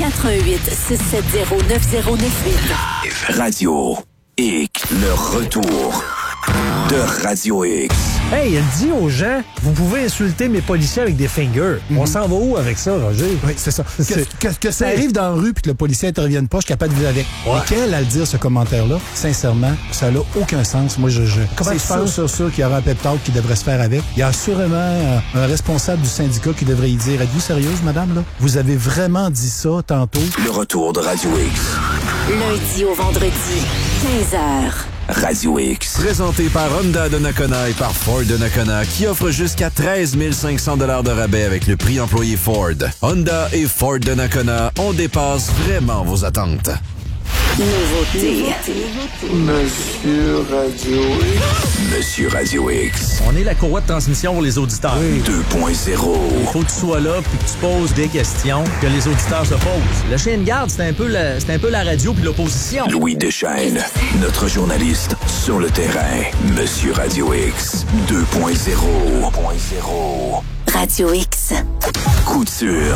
88-670-9098. Radio X. Le retour de Radio X. Hey, elle dit aux gens, vous pouvez insulter mes policiers avec des fingers. On s'en va où avec ça, Roger? Oui, c'est ça. Que ça arrive dans la rue puis que le policier intervienne pas, je suis capable de vivre avec. Ouais. Et qu'elle, à le dire ce commentaire-là, sincèrement, ça n'a aucun sens. Moi, c'est sûr qu'il y aura un pep talk qui devrait se faire avec. Il y a sûrement un responsable du syndicat qui devrait y dire, êtes-vous sérieuse, madame, là? Vous avez vraiment dit ça tantôt? Le retour de Radio X. Lundi au vendredi, 15h. Radio X. Présenté par Honda de Nakona et par Ford de Nakona, qui offre jusqu'à 13 500 $ de rabais avec le prix employé Ford. Honda et Ford de Nakona, on dépasse vraiment vos attentes. Nouveauté. Monsieur Radio X. Monsieur Radio X. On est la courroie de transmission pour les auditeurs. 2.0. Il faut que tu sois là puis que tu poses des questions que les auditeurs se posent. Le chien de garde, c'est un peu la radio puis l'opposition. Louis Deschênes, notre journaliste sur le terrain. Monsieur Radio X 2.0. Radio X. Couture.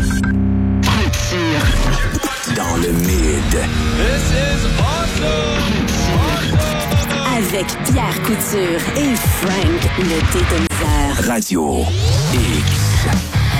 Dans le mid. This is awesome. Avec Pierre Couture et Frank le Dédomiseur. Radio X.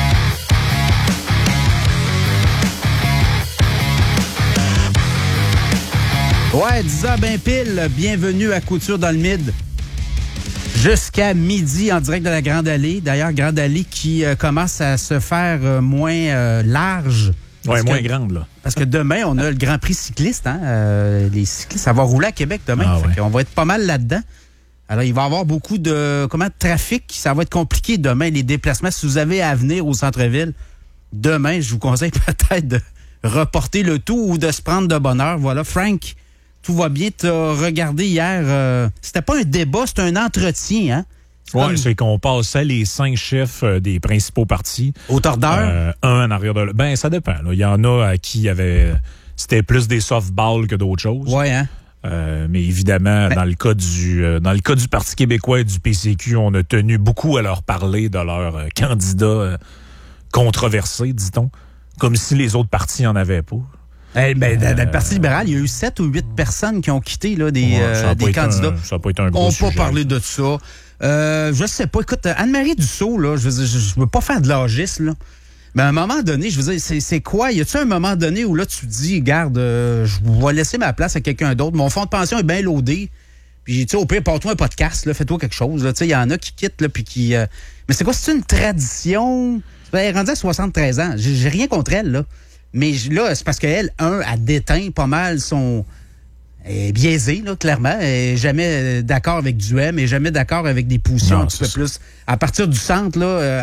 Ouais, 10h ben pile, bienvenue à Couture dans le Mid. Jusqu'à midi en direct de la Grande Allée. D'ailleurs, Grande Allée qui commence à se faire moins large. Oui, moins grande, là. Parce que demain, on a le Grand Prix cycliste. Hein? Les cyclistes, ça va rouler à Québec demain. On va être pas mal là-dedans. Alors, il va y avoir beaucoup de trafic. Ça va être compliqué demain, les déplacements. Si vous avez à venir au centre-ville, demain, je vous conseille peut-être de reporter le tout ou de se prendre de bonne heure. Voilà, Frank, tout va bien. Tu as regardé hier, c'était pas un débat, c'était un entretien, hein? Oui, c'est qu'on passait les 5 chefs des principaux partis. Hauteur d'heure? Un en arrière de l'autre. Ben, ça dépend. Il y en a à qui c'était plus des softballs que d'autres choses. Oui, hein? Mais évidemment, dans le cas du Parti québécois et du PCQ, on a tenu beaucoup à leur parler de leur candidat controversé, dit-on. Comme si les autres partis n'en avaient pas. Dans le Parti libéral, il y a eu 7 ou 8 personnes qui ont quitté là, des candidats. Ça n'a pas été un gros sujet. On n'a pas parlé de ça. Je sais pas. Écoute, Anne-Marie Dussault, là, je veux pas faire de l'âgisme, là. Mais à un moment donné, je veux dire, c'est quoi? Y a-tu un moment donné où là, tu te dis, regarde, je vais laisser ma place à quelqu'un d'autre. Mon fonds de pension est bien loadé. Puis, tu sais, au pire, porte-toi un podcast, là, fais-toi quelque chose. Tu sais, il y en a qui quittent, là, puis qui... Mais c'est quoi? C'est une tradition? Elle est rendue à 73 ans. J'ai rien contre elle, là. Mais là, c'est parce qu'elle, elle déteint pas mal son... Elle est biaisée, là, clairement. Elle n'est jamais d'accord avec du M, elle n'est jamais d'accord avec des positions un petit peu plus. À partir du centre,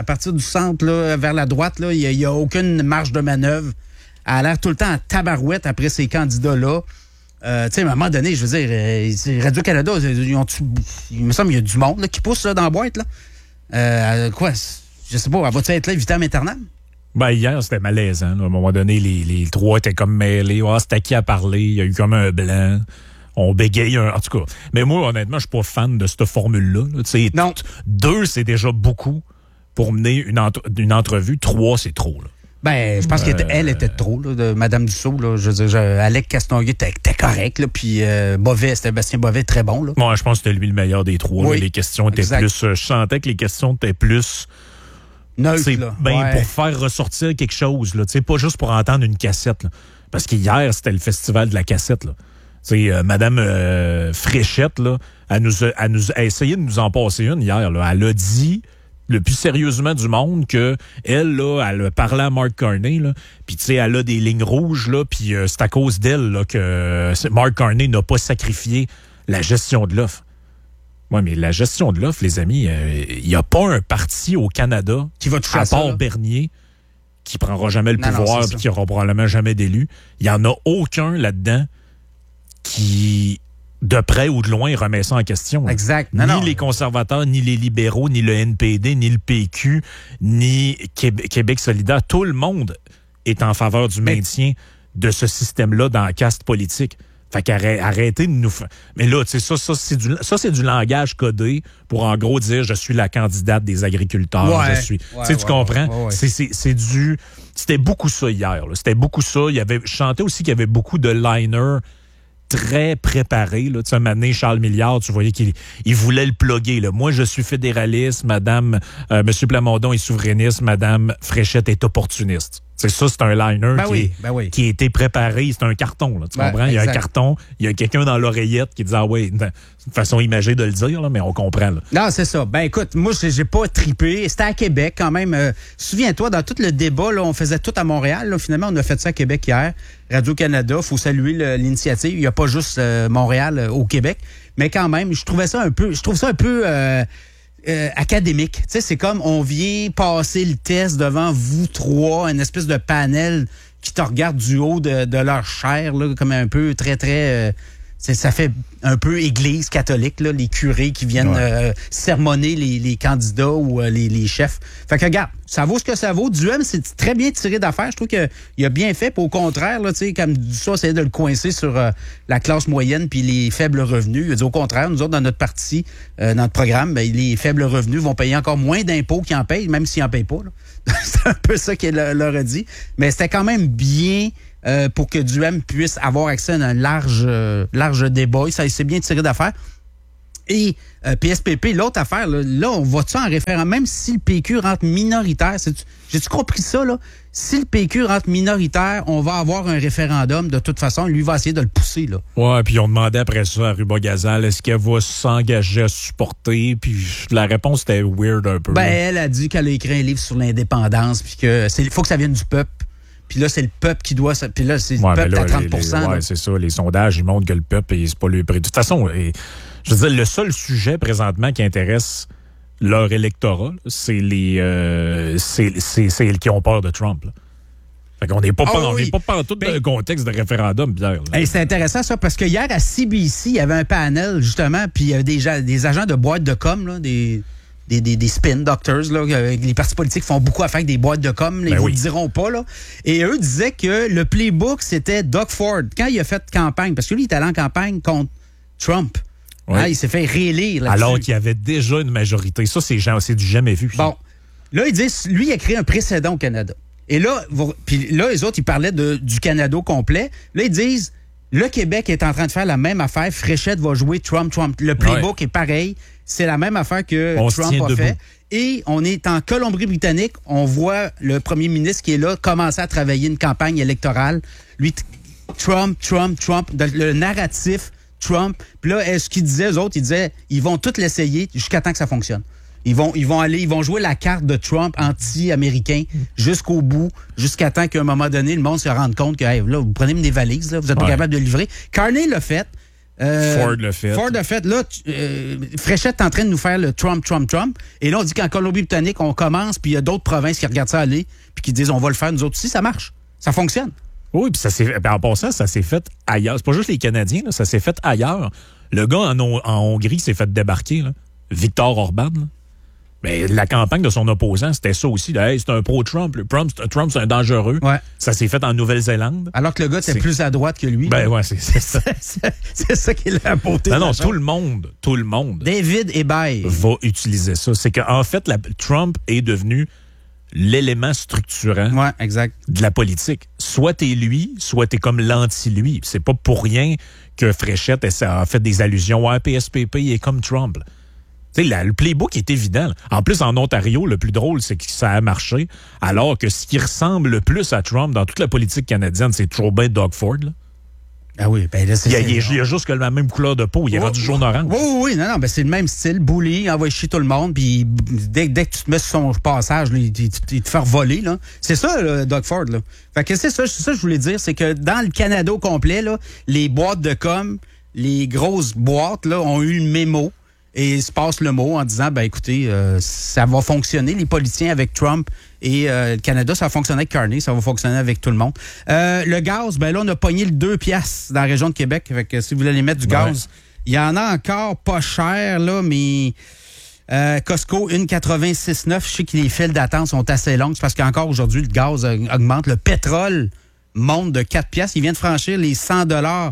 là, vers la droite, là, il n'y a aucune marge de manœuvre. Elle a l'air tout le temps en tabarouette après ces candidats-là. Tu sais, à un moment donné, je veux dire, Radio-Canada, il me semble qu'il y a du monde là, qui pousse là, dans la boîte. Là. Quoi? Je sais pas, elle va-tu être là, vitam aeternam? Ben, hier, c'était malaisant. Là. À un moment donné, les trois étaient comme mêlés. C'était à qui à parler? Il y a eu comme un blanc. On bégaye en tout cas. Mais moi, honnêtement, je suis pas fan de cette formule-là. Là. Non. 2, c'est déjà beaucoup pour mener une entrevue. 3, c'est trop. Là. Ben, je pense qu'elle était trop, là, de Mme Dussault. Là. Je veux dire, Alec Castonguay était correct. Là, puis Sébastien Bovet, très bon. Là. Moi, je pense que c'était lui le meilleur des trois. Oui, là. Les questions étaient plus... Je sentais que les questions étaient plus... neutre, pour faire ressortir quelque chose, là, pas juste pour entendre une cassette. Là. Parce qu'hier, c'était le festival de la cassette. Là. Madame Fréchette, là, elle a essayé de nous en passer une hier. Là. Elle a dit, le plus sérieusement du monde, que elle a parlé à Mark Carney, puis elle a des lignes rouges, puis c'est à cause d'elle là, que Mark Carney n'a pas sacrifié la gestion de l'offre. Oui, mais la gestion de l'offre, les amis, il n'y a pas un parti au Canada, qui va toucher à part ça, Bernier, qui ne prendra jamais le pouvoir et qui n'aura probablement jamais d'élu. Il n'y en a aucun là-dedans qui, de près ou de loin, remet ça en question. Exact. Ni les conservateurs, ni les libéraux, ni le NPD, ni le PQ, ni Québec solidaire. Tout le monde est en faveur du maintien de ce système-là dans la caste politique. Fait qu'arrêtez de nous faire... Mais là, tu sais, ça, c'est du langage codé pour, en gros, dire « je suis la candidate des agriculteurs, je suis... » Tu comprends? Ouais. C'était beaucoup ça hier. Là. C'était beaucoup ça. Je sentais aussi qu'il y avait beaucoup de liners très préparés. Tu sais, un moment donné, Charles Milliard, tu voyais qu'il voulait le plugger. Là. Moi, je suis fédéraliste, Madame... Monsieur Plamondon est souverainiste, Madame Fréchette est opportuniste. C'est ça, c'est un liner qui a été préparé. C'est un carton, là, tu comprends? Il y a un carton, il y a quelqu'un dans l'oreillette qui dit « Ah oui, c'est une façon imagée de le dire, là, mais on comprend. » là. Non, c'est ça. Ben écoute, moi, j'ai pas trippé. C'était à Québec quand même. Souviens-toi, dans tout le débat, là, on faisait tout à Montréal. Là. Finalement, on a fait ça à Québec hier. Radio-Canada, il faut saluer l'initiative. Il n'y a pas juste Montréal au Québec. Mais quand même, je trouve ça un peu académique. Tu sais, c'est comme on vient passer le test devant vous trois, une espèce de panel qui te regardent du haut de leur chair, là, comme un peu très, très... ça fait un peu église catholique, là, les curés qui viennent sermonner les candidats ou les chefs. Fait que regarde, ça vaut ce que ça vaut. Duhem, c'est très bien tiré d'affaire. Je trouve qu'il a bien fait. Puis au contraire, là, comme ça, c'est de le coincer sur la classe moyenne puis les faibles revenus. Il a dit au contraire, nous autres, dans notre parti, notre programme, ben, les faibles revenus vont payer encore moins d'impôts qu'ils en payent, même s'ils n'en payent pas. Là. C'est un peu ça qu'il leur a dit. Mais c'était quand même bien... pour que Duhem puisse avoir accès à un large débat. Ça s'est bien tiré d'affaire. Et PSPP, l'autre affaire, là on va-tu en référendum, même si le PQ rentre minoritaire, j'ai-tu compris ça, là? Si le PQ rentre minoritaire, on va avoir un référendum de toute façon. Lui va essayer de le pousser, là. Ouais, puis on demandait après ça à Ruba-Gazal, est-ce qu'elle va s'engager à supporter? Puis la réponse était weird un peu. Ben, elle a dit qu'elle a écrit un livre sur l'indépendance, puis que faut que ça vienne du peuple. Puis là, c'est le peuple qui doit... Puis là, c'est le peuple à 30 ouais, c'est ça. Les sondages, ils montrent que le peuple, c'est pas le prix. De toute façon, je veux dire, le seul sujet présentement qui intéresse leur électorat, c'est celles qui ont peur de Trump. Là. Fait qu'on n'est pas partout dans le contexte de référendum, Pierre. Hey, c'est intéressant, ça, parce que hier, à CBC, il y avait un panel, justement, puis il y avait des agents de boîtes de com, là, des spin doctors, là, les partis politiques font beaucoup affaire avec des boîtes de com, ils vous le diront pas, là. Et eux disaient que le playbook, c'était Doug Ford. Quand il a fait campagne, parce que lui, il est allé en campagne contre Trump. Oui. Hein, il s'est fait réélire là-dessus. Alors qu'il y avait déjà une majorité. Ça, c'est du jamais vu. Bon. Là, ils disent, lui, il a créé un précédent au Canada. Et là, les autres, ils parlaient du Canada complet. Là, ils disent, le Québec est en train de faire la même affaire. Fréchette va jouer Trump. Le playbook est pareil. C'est la même affaire que Trump a fait. Et on est en Colombie-Britannique. On voit le premier ministre qui est là commencer à travailler une campagne électorale. Lui, Trump, le narratif Trump. Puis là, ce qu'ils disaient, eux autres, ils disaient, ils vont tout l'essayer jusqu'à temps que ça fonctionne. Ils vont jouer la carte de Trump anti-américain jusqu'au bout, jusqu'à temps qu'à un moment donné, le monde se rende compte que, hey, là, vous prenez des valises, là, vous n'êtes pas capable de livrer. Carney l'a fait. Ford l'a fait. Là, Fréchette est en train de nous faire le Trump. Et là, on dit qu'en Colombie-Britannique, on commence, puis il y a d'autres provinces qui regardent ça aller, puis qui disent, on va le faire, nous autres aussi, ça marche. Ça fonctionne. Oui, puis en passant, ça s'est fait ailleurs. C'est pas juste les Canadiens, là, ça s'est fait ailleurs. Le gars en Hongrie s'est fait débarquer, là. Viktor Orban, là. Mais la campagne de son opposant, c'était ça aussi. Hey, c'est un pro-Trump. Trump, c'est un dangereux. Ouais. Ça s'est fait en Nouvelle-Zélande. Alors que le gars était plus à droite que lui. Ben ouais, c'est ça. C'est ça qui est la beauté. Non, tout le monde. David Hébert va utiliser ça. C'est qu'en fait, Trump est devenu l'élément structurant de la politique. Soit t'es lui, soit t'es comme l'anti-lui. C'est pas pour rien que Fréchette a fait des allusions à PSPP, il est comme Trump. Le playbook est évident. En plus, en Ontario, le plus drôle, c'est que ça a marché, alors que ce qui ressemble le plus à Trump dans toute la politique canadienne, c'est toujours bien Doug Ford. Là. Ah oui, ben là, il y a juste que la même couleur de peau. Il est rendu jaune-orange. Oui, non, ben c'est le même style. Bully, envoie chier tout le monde, puis dès que tu te mets sur son passage, là, il te fait voler. Là. C'est ça, là, Doug Ford. Là. Fait que c'est ça que je voulais dire, c'est que dans le Canada au complet, là, les boîtes de com, les grosses boîtes, là, ont eu le mémo. Et il se passe le mot en disant, ben écoutez, ça va fonctionner, les politiciens avec Trump et le Canada, ça va fonctionner avec Carney, ça va fonctionner avec tout le monde. Le gaz, ben là, on a pogné le 2 piastres dans la région de Québec. Fait que si vous voulez aller mettre du gaz, il y en a encore pas cher, là, mais Costco, 1,86,9. Je sais que les files d'attente sont assez longues. C'est parce qu'encore aujourd'hui, le gaz augmente. Le pétrole monte de 4 piastres. Il vient de franchir les 100 $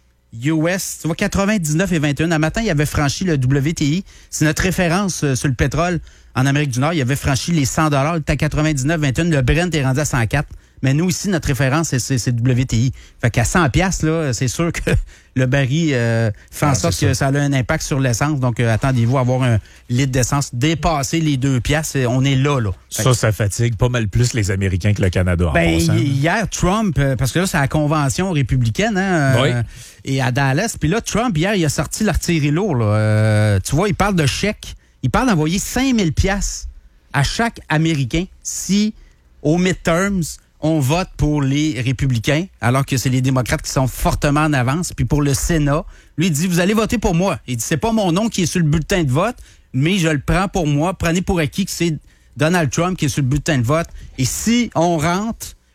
US, tu vois, 99,21. Un matin, il avait franchi le WTI. C'est notre référence sur le pétrole en Amérique du Nord. Il avait franchi les 100 $. Il était à 99,21. Le Brent est rendu à 104. Mais nous, ici, notre référence, c'est le WTI. Fait qu'à 100 $, là, c'est sûr que le baril fait en sorte que ça a un impact sur l'essence. Donc, attendez-vous à avoir un litre d'essence dépasser les 2 $. On est là. Ça fatigue pas mal plus les Américains que le Canada. Hier, Trump, parce que là, c'est la convention républicaine, hein, et à Dallas. Puis là, Trump, hier, il a sorti l'artillerie lourde. Tu vois, il parle de chèques. Il parle d'envoyer 5 000 $ à chaque Américain si, aux midterms, on vote pour les républicains, alors que c'est les démocrates qui sont fortement en avance. Puis pour le Sénat, lui, il dit, vous allez voter pour moi. Il dit, c'est pas mon nom qui est sur le bulletin de vote, mais je le prends pour moi. Prenez pour acquis que c'est Donald Trump qui est sur le bulletin de vote. Et si on rentre,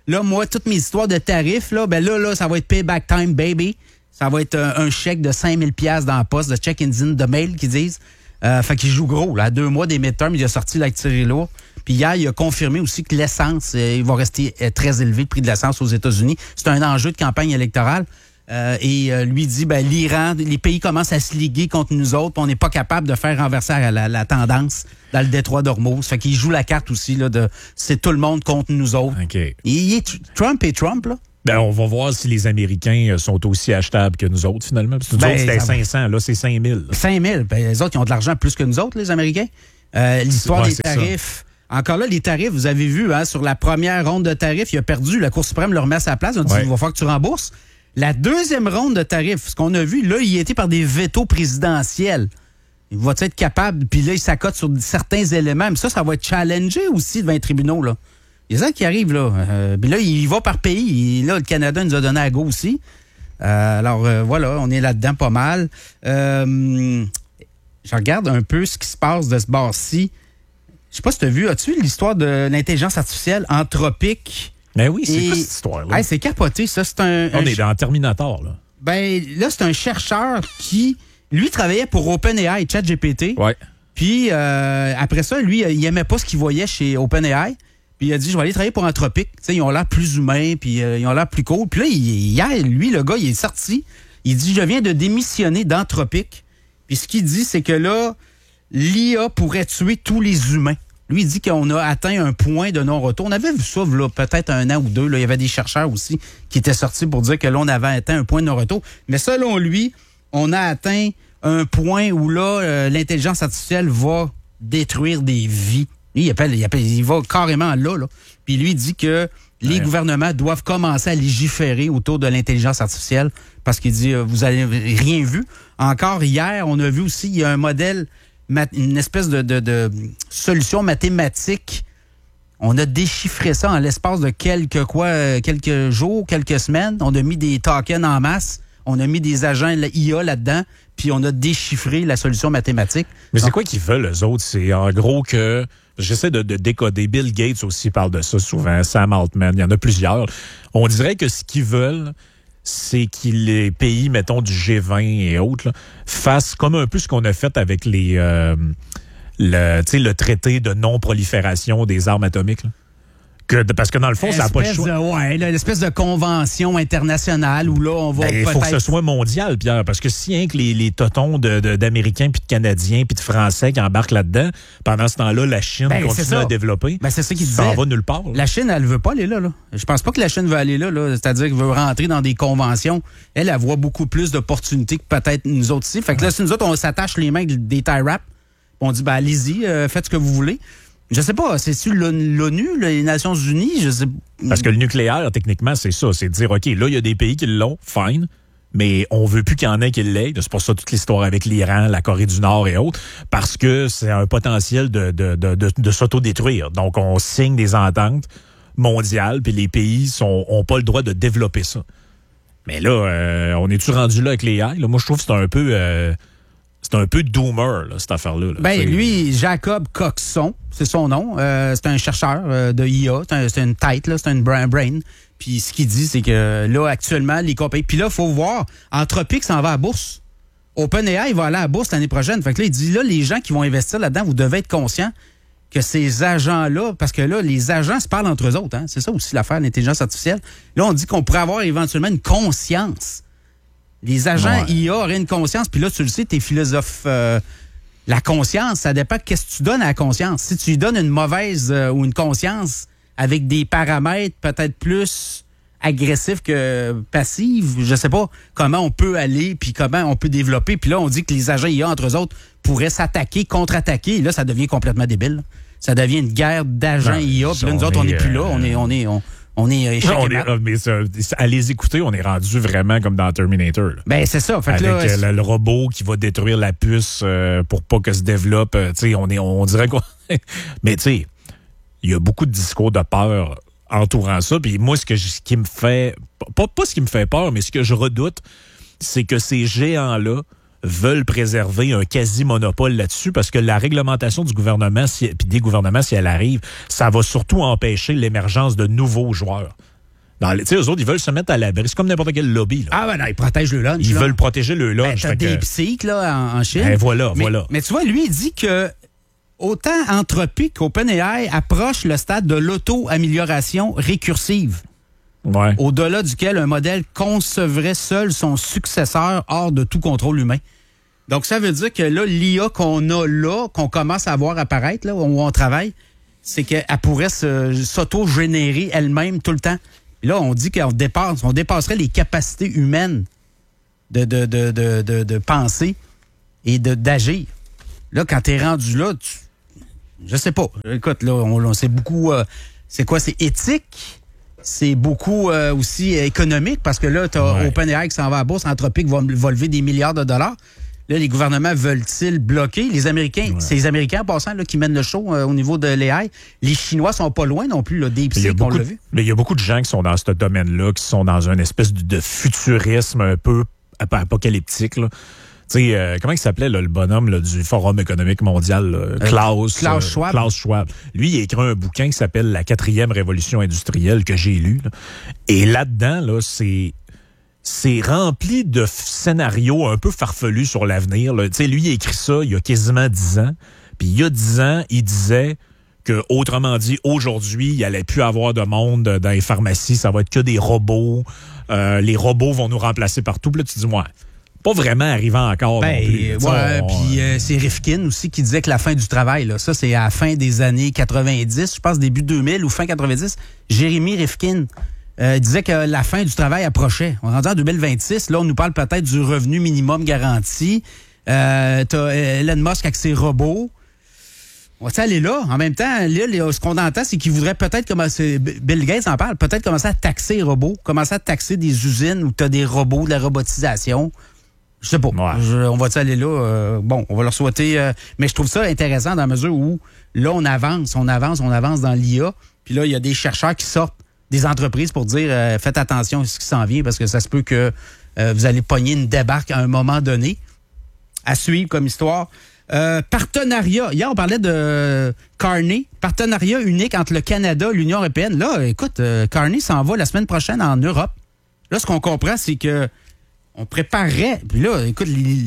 Là, moi, toutes mes histoires de tarifs, là, ben là, ça va être payback time, baby. Ça va être un chèque de 5000 $ dans la poste, de check engine de mail, qu'ils disent. Fait qu'il joue gros. Là. À 2 mois des midterms, il a sorti l'activité lourd. Puis hier, il a confirmé aussi que l'essence, il va rester très élevé, le prix de l'essence aux États-Unis. C'est un enjeu de campagne électorale. Et lui dit, ben l'Iran, les pays commencent à se liguer contre nous autres, puis on n'est pas capable de faire renverser la tendance dans le détroit d'Ormuz. Fait qu'il joue la carte aussi là, de c'est tout le monde contre nous autres. Okay. Trump et Trump, là. Ben, on va voir si les Américains sont aussi achetables que nous autres, finalement. Parce que nous autres, c'était 500, là, c'est 5000. 5000. Ben, les autres, ils ont de l'argent plus que nous autres, les Américains. L'histoire des tarifs. Ça. Encore là, les tarifs, vous avez vu, hein, sur la première ronde de tarifs, il a perdu. La Cour suprême le remet à sa place. On dit, il va falloir que tu rembourses. La deuxième ronde de tarifs, ce qu'on a vu, là, il a été par des vétos présidentiels. Il va être capable, puis là, il s'accote sur certains éléments. Mais ça va être challengé aussi devant les tribunaux, là. Il y a ça qui arrive, là. Puis là, il va par pays. Là, le Canada nous a donné à go aussi. Alors, voilà, on est là-dedans pas mal. Je regarde un peu ce qui se passe de ce bord-ci. Je sais pas si tu as vu, as-tu vu l'histoire de l'intelligence artificielle anthropique? Ben oui, c'est quoi cette histoire-là? Hey, c'est capoté, ça. On est dans Terminator, là. Ben, là, c'est un chercheur qui, lui, travaillait pour OpenAI, ChatGPT. Ouais. Puis, après ça, lui, il aimait pas ce qu'il voyait chez OpenAI. Puis il a dit, je vais aller travailler pour Anthropic. T'sais, ils ont l'air plus humains, puis ils ont l'air plus cool. Puis là, hier, lui, le gars, il est sorti. Il dit, je viens de démissionner d'Anthropic. Puis ce qu'il dit, c'est que là, l'IA pourrait tuer tous les humains. Lui, il dit qu'on a atteint un point de non-retour. On avait vu ça, là, peut-être 1 an ou 2. Là. Il y avait des chercheurs aussi qui étaient sortis pour dire que là, on avait atteint un point de non-retour. Mais selon lui, on a atteint un point où là, l'intelligence artificielle va détruire des vies. Lui, il va carrément là. Puis lui, il dit que les gouvernements doivent commencer à légiférer autour de l'intelligence artificielle parce qu'il dit, vous n'avez rien vu. Encore hier, on a vu aussi, il y a un modèle, une espèce de solution mathématique. On a déchiffré ça en l'espace de quelques jours, quelques semaines. On a mis des tokens en masse. On a mis des agents IA là-dedans, puis on a déchiffré la solution mathématique. Mais c'est quoi qu'ils veulent, eux autres? C'est en gros que... J'essaie de décoder. Bill Gates aussi parle de ça souvent. Sam Altman, il y en a plusieurs. On dirait que ce qu'ils veulent, c'est que les pays, mettons, du G20 et autres, là, fassent comme un peu ce qu'on a fait avec le traité de non-prolifération des armes atomiques, là. Parce que dans le fond, ça n'a pas de choix. L'espèce de convention internationale où là, on va il faut que ce soit mondial, Pierre, parce que si rien que les totons d'Américains, puis de Canadiens, puis de Français qui embarquent là-dedans, pendant ce temps-là, la Chine continue à développer. C'est ça qu'il disait. Ça en va nulle part. La Chine, elle veut pas aller là. Je pense pas que la Chine veut aller là. C'est-à-dire qu'elle veut rentrer dans des conventions. Elle voit beaucoup plus d'opportunités que peut-être nous autres ici. Fait que là, si nous autres, on s'attache les mains des tie wraps, on dit, allez-y, faites ce que vous voulez. Je sais pas, c'est-tu l'ONU, les Nations Unies? Je sais... Parce que le nucléaire, techniquement, c'est ça. C'est de dire, OK, là, il y a des pays qui l'ont, fine, mais on veut plus qu'il y en ait qui l'aient. C'est pour ça toute l'histoire avec l'Iran, la Corée du Nord et autres, parce que c'est un potentiel de s'autodétruire. Donc, on signe des ententes mondiales, puis les pays ont pas le droit de développer ça. Mais là, on est-tu rendu là avec les AI? Là, moi, je trouve que c'est un peu... c'est un peu doomer, là, cette affaire-là. Lui, Jacob Coxon, c'est son nom. C'est un chercheur de IA. C'est une tête, là, c'est un brain. Puis ce qu'il dit, c'est que là, actuellement, les compagnies... Puis là, il faut voir, Anthropic s'en va à la bourse. OpenAI va aller à la bourse l'année prochaine. Fait que là, il dit, là, les gens qui vont investir là-dedans, vous devez être conscients que ces agents-là... Parce que là, les agents se parlent entre eux autres. Hein? C'est ça aussi l'affaire de l'intelligence artificielle. Là, on dit qu'on pourrait avoir éventuellement une conscience. Les agents IA auraient une conscience, puis là, tu le sais, t'es philosophe. La conscience, ça dépend de qu'est-ce que tu donnes à la conscience. Si tu lui donnes une mauvaise ou une conscience avec des paramètres peut-être plus agressifs que passifs, je sais pas comment on peut aller, puis comment on peut développer. Puis là, on dit que les agents IA, entre eux autres, pourraient s'attaquer, contre-attaquer. Et là, ça devient complètement débile. Ça devient une guerre d'agents IA. Puis là, nous autres, on n'est plus là. On est échec. À les écouter, on est rendu vraiment comme dans Terminator. Là. Ben, c'est ça. Fait avec que le robot qui va détruire la puce pour pas que se développe. On dirait quoi. Mais tu sais, il y a beaucoup de discours de peur entourant ça. Puis moi, ce qui me fait... Pas ce qui me fait peur, mais ce que je redoute, c'est que ces géants-là veulent préserver un quasi-monopole là-dessus parce que la réglementation du gouvernement puis des gouvernements, si elle arrive, ça va surtout empêcher l'émergence de nouveaux joueurs Tu sais, eux autres, ils veulent se mettre à l'abri. C'est comme n'importe quel lobby. Là. Ah, ben non, ils protègent le lunch. Ils veulent protéger le lunch. T'as DeepSeek, là, en Chine. Ben voilà. Mais tu vois, lui, il dit que autant Anthropic qu'OpenAI approche le stade de l'auto-amélioration récursive. Ouais. Au-delà duquel un modèle concevrait seul son successeur hors de tout contrôle humain. Donc, ça veut dire que là, l'IA qu'on a là, qu'on commence à voir apparaître, là, où on travaille, c'est qu'elle pourrait s'auto-générer elle-même tout le temps. Là, on dit qu'on dépasserait les capacités humaines de penser et d'agir. Là, quand t'es rendu là, je sais pas. Écoute, là, c'est beaucoup... c'est quoi? C'est éthique? C'est beaucoup aussi économique parce que là, t'as OpenAI qui s'en va à la bourse, Anthropic va lever des milliards de dollars. Là, les gouvernements veulent-ils bloquer? Les Américains, c'est les Américains en passant là, qui mènent le show au niveau de l'AI. Les Chinois sont pas loin non plus, là, DeepSeek, on l'a vu. Mais il y a beaucoup de gens qui sont dans ce domaine-là, qui sont dans une espèce de futurisme un peu apocalyptique, là. Tu sais, comment il s'appelait le bonhomme là, du Forum économique mondial, Klaus Schwab. Klaus Schwab. Lui, il a écrit un bouquin qui s'appelle La 4e révolution industrielle que j'ai lu. Là. Et là-dedans, là, c'est rempli de scénarios un peu farfelus sur l'avenir. Tu sais, lui, il a écrit ça il y a quasiment 10 ans. Puis il y a 10 ans, il disait que, autrement dit, aujourd'hui, il n'allait plus avoir de monde dans les pharmacies. Ça va être que des robots. Les robots vont nous remplacer partout. Puis là, tu dis, ouais. Pas vraiment arrivant encore non plus. Puis c'est Rifkin aussi qui disait que la fin du travail, là, ça c'est à la fin des années 90, je pense début 2000 ou fin 90. Jérémy Rifkin disait que la fin du travail approchait. On est rendu en 2026, là on nous parle peut-être du revenu minimum garanti. T'as Elon Musk avec ses robots. On va aller là. En même temps, là, ce qu'on entend, c'est qu'il voudrait peut-être commencer, Bill Gates en parle, peut-être commencer à taxer les robots, commencer à taxer des usines où tu as des robots, de la robotisation. Je sais pas. On va aller là? On va leur souhaiter. Mais je trouve ça intéressant dans la mesure où là, on avance dans l'IA. Puis là, il y a des chercheurs qui sortent des entreprises pour dire faites attention à ce qui s'en vient parce que ça se peut que vous allez pogner une débarque à un moment donné. À suivre comme histoire. Partenariat. Hier, on parlait de Carney. Partenariat unique entre le Canada et l'Union européenne. Là, écoute, Carney s'en va la semaine prochaine en Europe. Là, ce qu'on comprend, c'est que on préparerait. Puis là, écoute,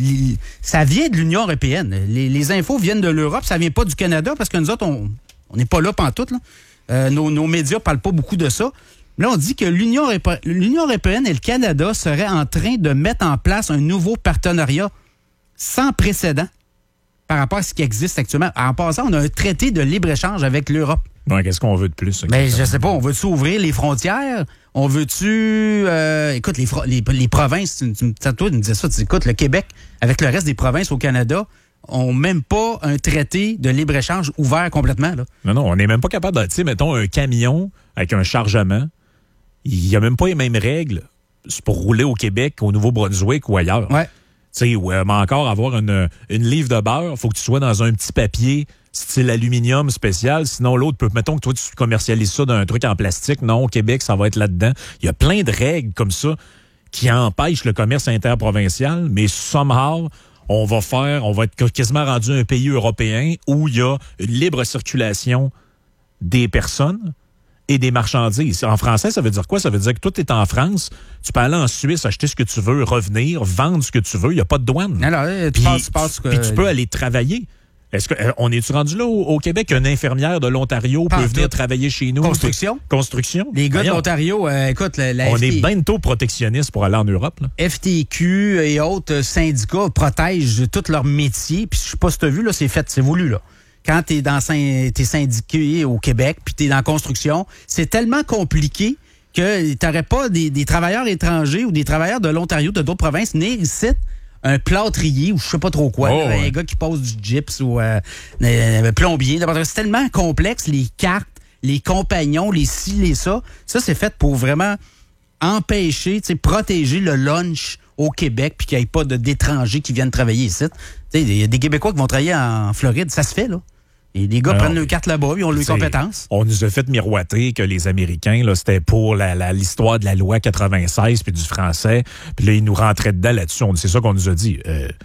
ça vient de l'Union européenne. Les infos viennent de l'Europe, ça vient pas du Canada parce que nous autres, on n'est pas là pantoute. Là. Nos médias parlent pas beaucoup de ça. Là, on dit que l'Union européenne et le Canada seraient en train de mettre en place un nouveau partenariat sans précédent par rapport à ce qui existe actuellement. En passant, on a un traité de libre-échange avec l'Europe. Ouais, qu'est-ce qu'on veut de plus? Ben, je sais pas. On veut-tu ouvrir les frontières? On veut-tu... écoute, les provinces, toi, tu me disais ça, écoute, le Québec, avec le reste des provinces au Canada, ont même pas un traité de libre-échange ouvert complètement. Là. Non, on n'est même pas capable de... Tu sais, mettons, un camion avec un chargement, il n'y a même pas les mêmes règles pour rouler au Québec, au Nouveau-Brunswick ou ailleurs. Ouais. Tu sais, mais encore avoir une livre de beurre, il faut que tu sois dans un petit papier style aluminium spécial. Sinon, l'autre peut... Mettons que toi, tu commercialises ça d'un truc en plastique. Non, au Québec, ça va être là-dedans. Il y a plein de règles comme ça qui empêchent le commerce interprovincial, mais somehow, on va être quasiment rendu un pays européen où il y a une libre circulation des personnes et des marchandises. En français, ça veut dire quoi? Ça veut dire que toi, tu es en France, tu peux aller en Suisse, acheter ce que tu veux, revenir, vendre ce que tu veux, il n'y a pas de douane. Alors, puis tu peux aller travailler. Est-ce qu'on est-tu rendu là au Québec? Une infirmière de l'Ontario peut venir travailler chez nous? Construction. Les gars de l'Ontario, écoute, on est bientôt protectionniste pour aller en Europe. Là. FTQ et autres syndicats protègent tout leur métier. Puis je sais pas si tu as vu, là, c'est voulu. Là. Quand t'es syndiqué au Québec, puis t'es dans la construction, c'est tellement compliqué que t'aurais pas des travailleurs étrangers ou des travailleurs de l'Ontario, de d'autres provinces, venir ici, un plâtrier ou je sais pas trop quoi, un gars qui pose du gyps ou un plombier. C'est tellement complexe, les cartes, les compagnons, les ci, les ça. Ça, c'est fait pour vraiment empêcher, protéger le lunch au Québec puis qu'il n'y ait pas d'étrangers qui viennent travailler ici. Il y a des Québécois qui vont travailler en Floride. Ça se fait, là. Et les gars prennent leurs cartes là-bas, ils ont leurs compétences. On nous a fait miroiter que les Américains, là, c'était pour l'histoire de la loi 96 puis du français. Puis là, ils nous rentraient dedans là-dessus. C'est ça qu'on nous a dit.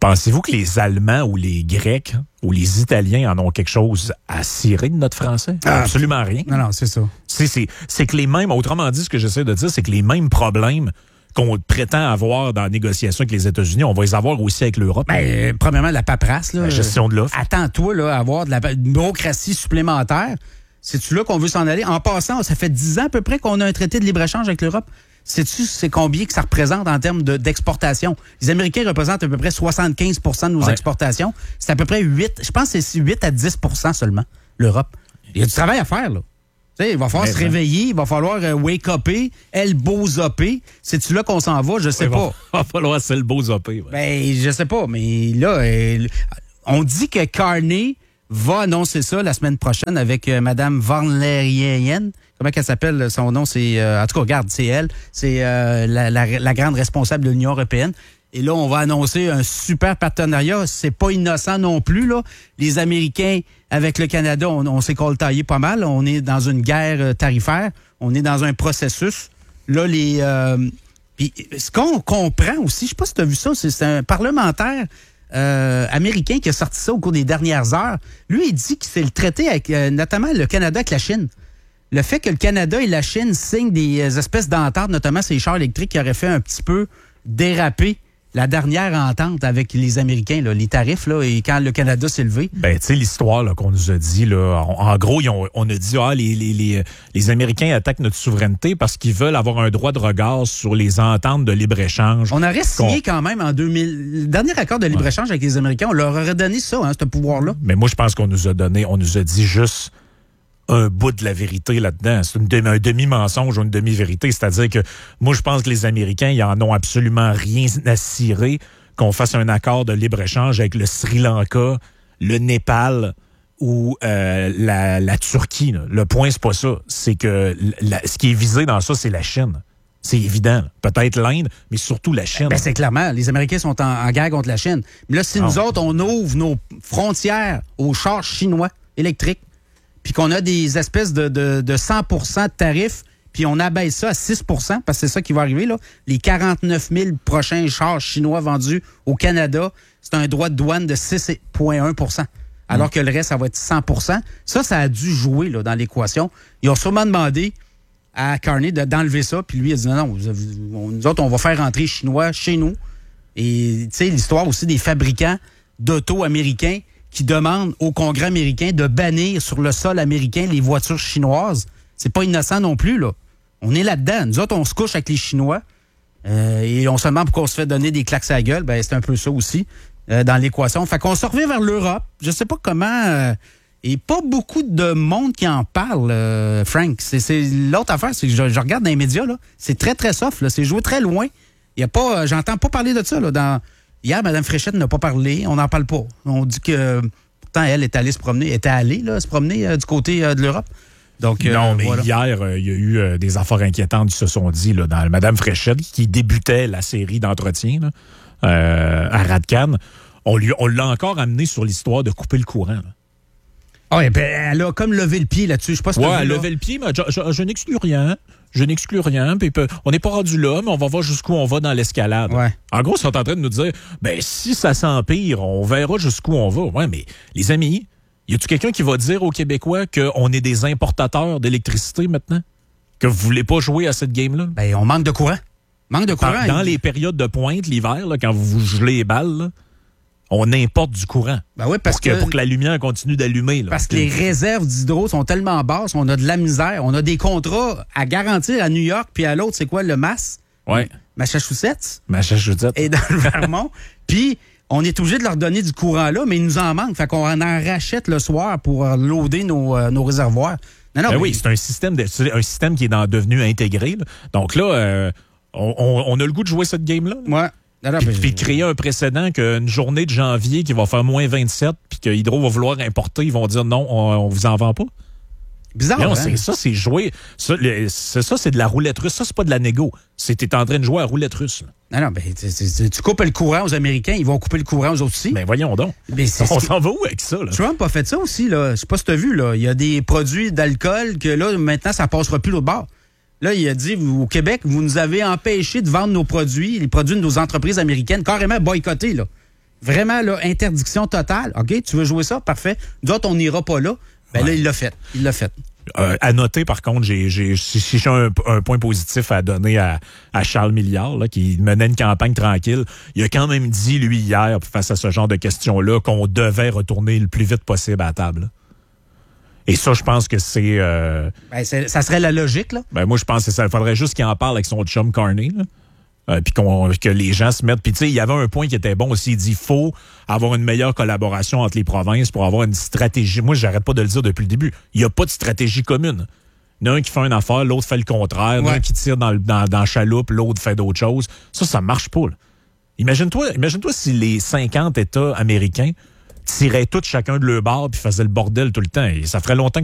Pensez-vous que les Allemands ou les Grecs ou les Italiens en ont quelque chose à cirer de notre français? Absolument rien. Non, c'est ça. C'est que les mêmes, autrement dit, ce que j'essaie de dire, c'est que les mêmes problèmes qu'on prétend avoir dans la négociation avec les États-Unis, on va les avoir aussi avec l'Europe. Premièrement, la paperasse. Là, la gestion de l'offre. Attends-toi là, à avoir de la bureaucratie supplémentaire. C'est-tu là qu'on veut s'en aller? En passant, ça fait 10 ans à peu près qu'on a un traité de libre-échange avec l'Europe. Sais-tu c'est combien que ça représente en termes d'exportation? Les Américains représentent à peu près 75 de nos exportations. C'est à peu près 8, je pense que c'est 8 à 10 seulement, l'Europe. Il y a du travail à faire, là. Tu sais, il va falloir se réveiller, il va falloir wake-upper, elbow-upper. C'est-tu là qu'on s'en va? Je sais pas. Il va falloir s'elbow-upper. Je sais pas, mais là, on dit que Carney va annoncer ça la semaine prochaine avec Mme von der Leyen. Comment qu'elle s'appelle? Son nom, c'est... en tout cas, regarde, c'est elle. C'est la grande responsable de l'Union européenne. Et là, on va annoncer un super partenariat. C'est pas innocent non plus, là. Les Américains, avec le Canada, on s'est coltaillé pas mal. On est dans une guerre tarifaire. On est dans un processus. Là, puis, ce qu'on comprend aussi, je sais pas si tu as vu ça, c'est un parlementaire américain qui a sorti ça au cours des dernières heures. Lui, il dit que c'est le traité avec, notamment le Canada avec la Chine. Le fait que le Canada et la Chine signent des espèces d'ententes, notamment ces chars électriques qui auraient fait un petit peu déraper la dernière entente avec les Américains, là, les tarifs, là, et quand le Canada s'est levé. Tu sais, l'histoire là, qu'on nous a dit, là, en gros, on a dit, les Américains attaquent notre souveraineté parce qu'ils veulent avoir un droit de regard sur les ententes de libre-échange. On aurait signé quand même en 2000, le dernier accord de libre-échange avec les Américains, on leur aurait donné ça, ce pouvoir-là. Mais moi, je pense qu'on nous a dit juste un bout de la vérité là-dedans. C'est un demi-mensonge ou une demi-vérité. C'est-à-dire que moi, je pense que les Américains, ils en ont absolument rien à cirer qu'on fasse un accord de libre-échange avec le Sri Lanka, le Népal ou la Turquie. Là. Le point, c'est pas ça. C'est que ce qui est visé dans ça, c'est la Chine. C'est évident. Peut-être l'Inde, mais surtout la Chine. C'est clairement. Les Américains sont en guerre contre la Chine. Mais là, si nous autres, on ouvre nos frontières aux chars chinois électriques, puis qu'on a des espèces de 100 de tarifs, puis on abaisse ça à 6 parce que c'est ça qui va arriver, là. Les 49 000 prochains chars chinois vendus au Canada, c'est un droit de douane de 6,1 alors que le reste, ça va être 100 Ça a dû jouer là, dans l'équation. Ils ont sûrement demandé à Carney d'enlever ça, puis lui, il a dit non, nous autres, on va faire rentrer Chinois chez nous. Et tu sais, l'histoire aussi des fabricants d'auto américains qui demande au Congrès américain de bannir sur le sol américain les voitures chinoises. C'est pas innocent non plus, là. On est là-dedans. Nous autres, on se couche avec les Chinois et on se demande pourquoi on se fait donner des claques à la gueule. C'est un peu ça aussi dans l'équation. Fait qu'on se revient vers l'Europe. Je sais pas comment... et pas beaucoup de monde qui en parle, Frank. C'est l'autre affaire, c'est que je regarde dans les médias, là. C'est très, très soft, là. C'est joué très loin. Il y a pas... j'entends pas parler de ça, là, Hier, Mme Fréchette n'a pas parlé. On n'en parle pas. On dit que, pourtant, elle est allée se promener. Elle était allée se promener du côté de l'Europe. Donc, non, mais voilà. Hier, il y a eu des affaires inquiétantes qui se sont dit là, dans Mme Fréchette, qui débutait la série d'entretien à Radcan. On l'a encore amené sur l'histoire de couper le courant. Là. Ah, elle a comme levé le pied là-dessus. Je sais pas si elle a levé le pied, mais je n'exclus rien. Je n'exclus rien. Puis on n'est pas rendu là, mais on va voir jusqu'où on va dans l'escalade. Ouais. En gros, ils sont en train de nous dire, si ça s'empire, on verra jusqu'où on va. Ouais, mais les amis, y a-tu quelqu'un qui va dire aux Québécois qu'on est des importateurs d'électricité maintenant? Que vous voulez pas jouer à cette game-là? On manque de courant. Dans les périodes de pointe, l'hiver, là, quand vous gelez les balles, là, on importe du courant. Oui, pour que la lumière continue d'allumer. Là. Parce que les réserves d'hydro sont tellement basses, on a de la misère. On a des contrats à garantir à New York, puis à l'autre, c'est quoi, le Mass? Oui. Massachusetts. Et dans le Vermont. Puis, on est obligé de leur donner du courant là, mais il nous en manque. Fait qu'on en rachète le soir pour loader nos réservoirs. Non, oui, c'est un système qui est devenu intégré. Là. Donc là, on a le goût de jouer cette game-là. Ouais. Puis créer un précédent qu'une journée de janvier qui va faire moins 27 puis que Hydro va vouloir importer, ils vont dire non, on vous en vend pas. Bizarre, non, hein? c'est jouer. Ça, c'est de la roulette russe. Ça, c'est pas de la négo. T'es en train de jouer à roulette russe. Là. Non, tu coupes le courant aux Américains, ils vont couper le courant aux autres aussi. Voyons donc. On s'en va où avec ça, là? Trump a fait ça aussi, là. Je sais pas si t'as vu, là. Il y a des produits d'alcool que, là, maintenant, ça passera plus l'autre bord. Là, il a dit, au Québec, vous nous avez empêché de vendre nos produits, les produits de nos entreprises américaines, carrément boycottés, là. Vraiment, là, interdiction totale. OK, tu veux jouer ça? Parfait. Nous autres, on n'ira pas là. Ben là, il l'a fait. À noter, par contre, si j'ai un point positif à donner à Charles Milliard, là, qui menait une campagne tranquille, il a quand même dit, lui, hier, face à ce genre de questions-là, qu'on devait retourner le plus vite possible à la table. Et ça, je pense que c'est... ça serait la logique, là. Ben, moi, je pense que ça. Il faudrait juste qu'il en parle avec son chum Carney, là. Puis que les gens se mettent... Puis tu sais, il y avait un point qui était bon aussi. Il dit, faut avoir une meilleure collaboration entre les provinces pour avoir une stratégie. Moi, j'arrête pas de le dire depuis le début. Il n'y a pas de stratégie commune. Il y en a un qui fait une affaire, l'autre fait le contraire. Il y en a un qui tire dans la chaloupe, l'autre fait d'autres choses. Ça marche pas, là. Imagine-toi si les 50 États américains tiraient tous chacun de leur bord puis faisaient le bordel tout le temps. Et ça ferait longtemps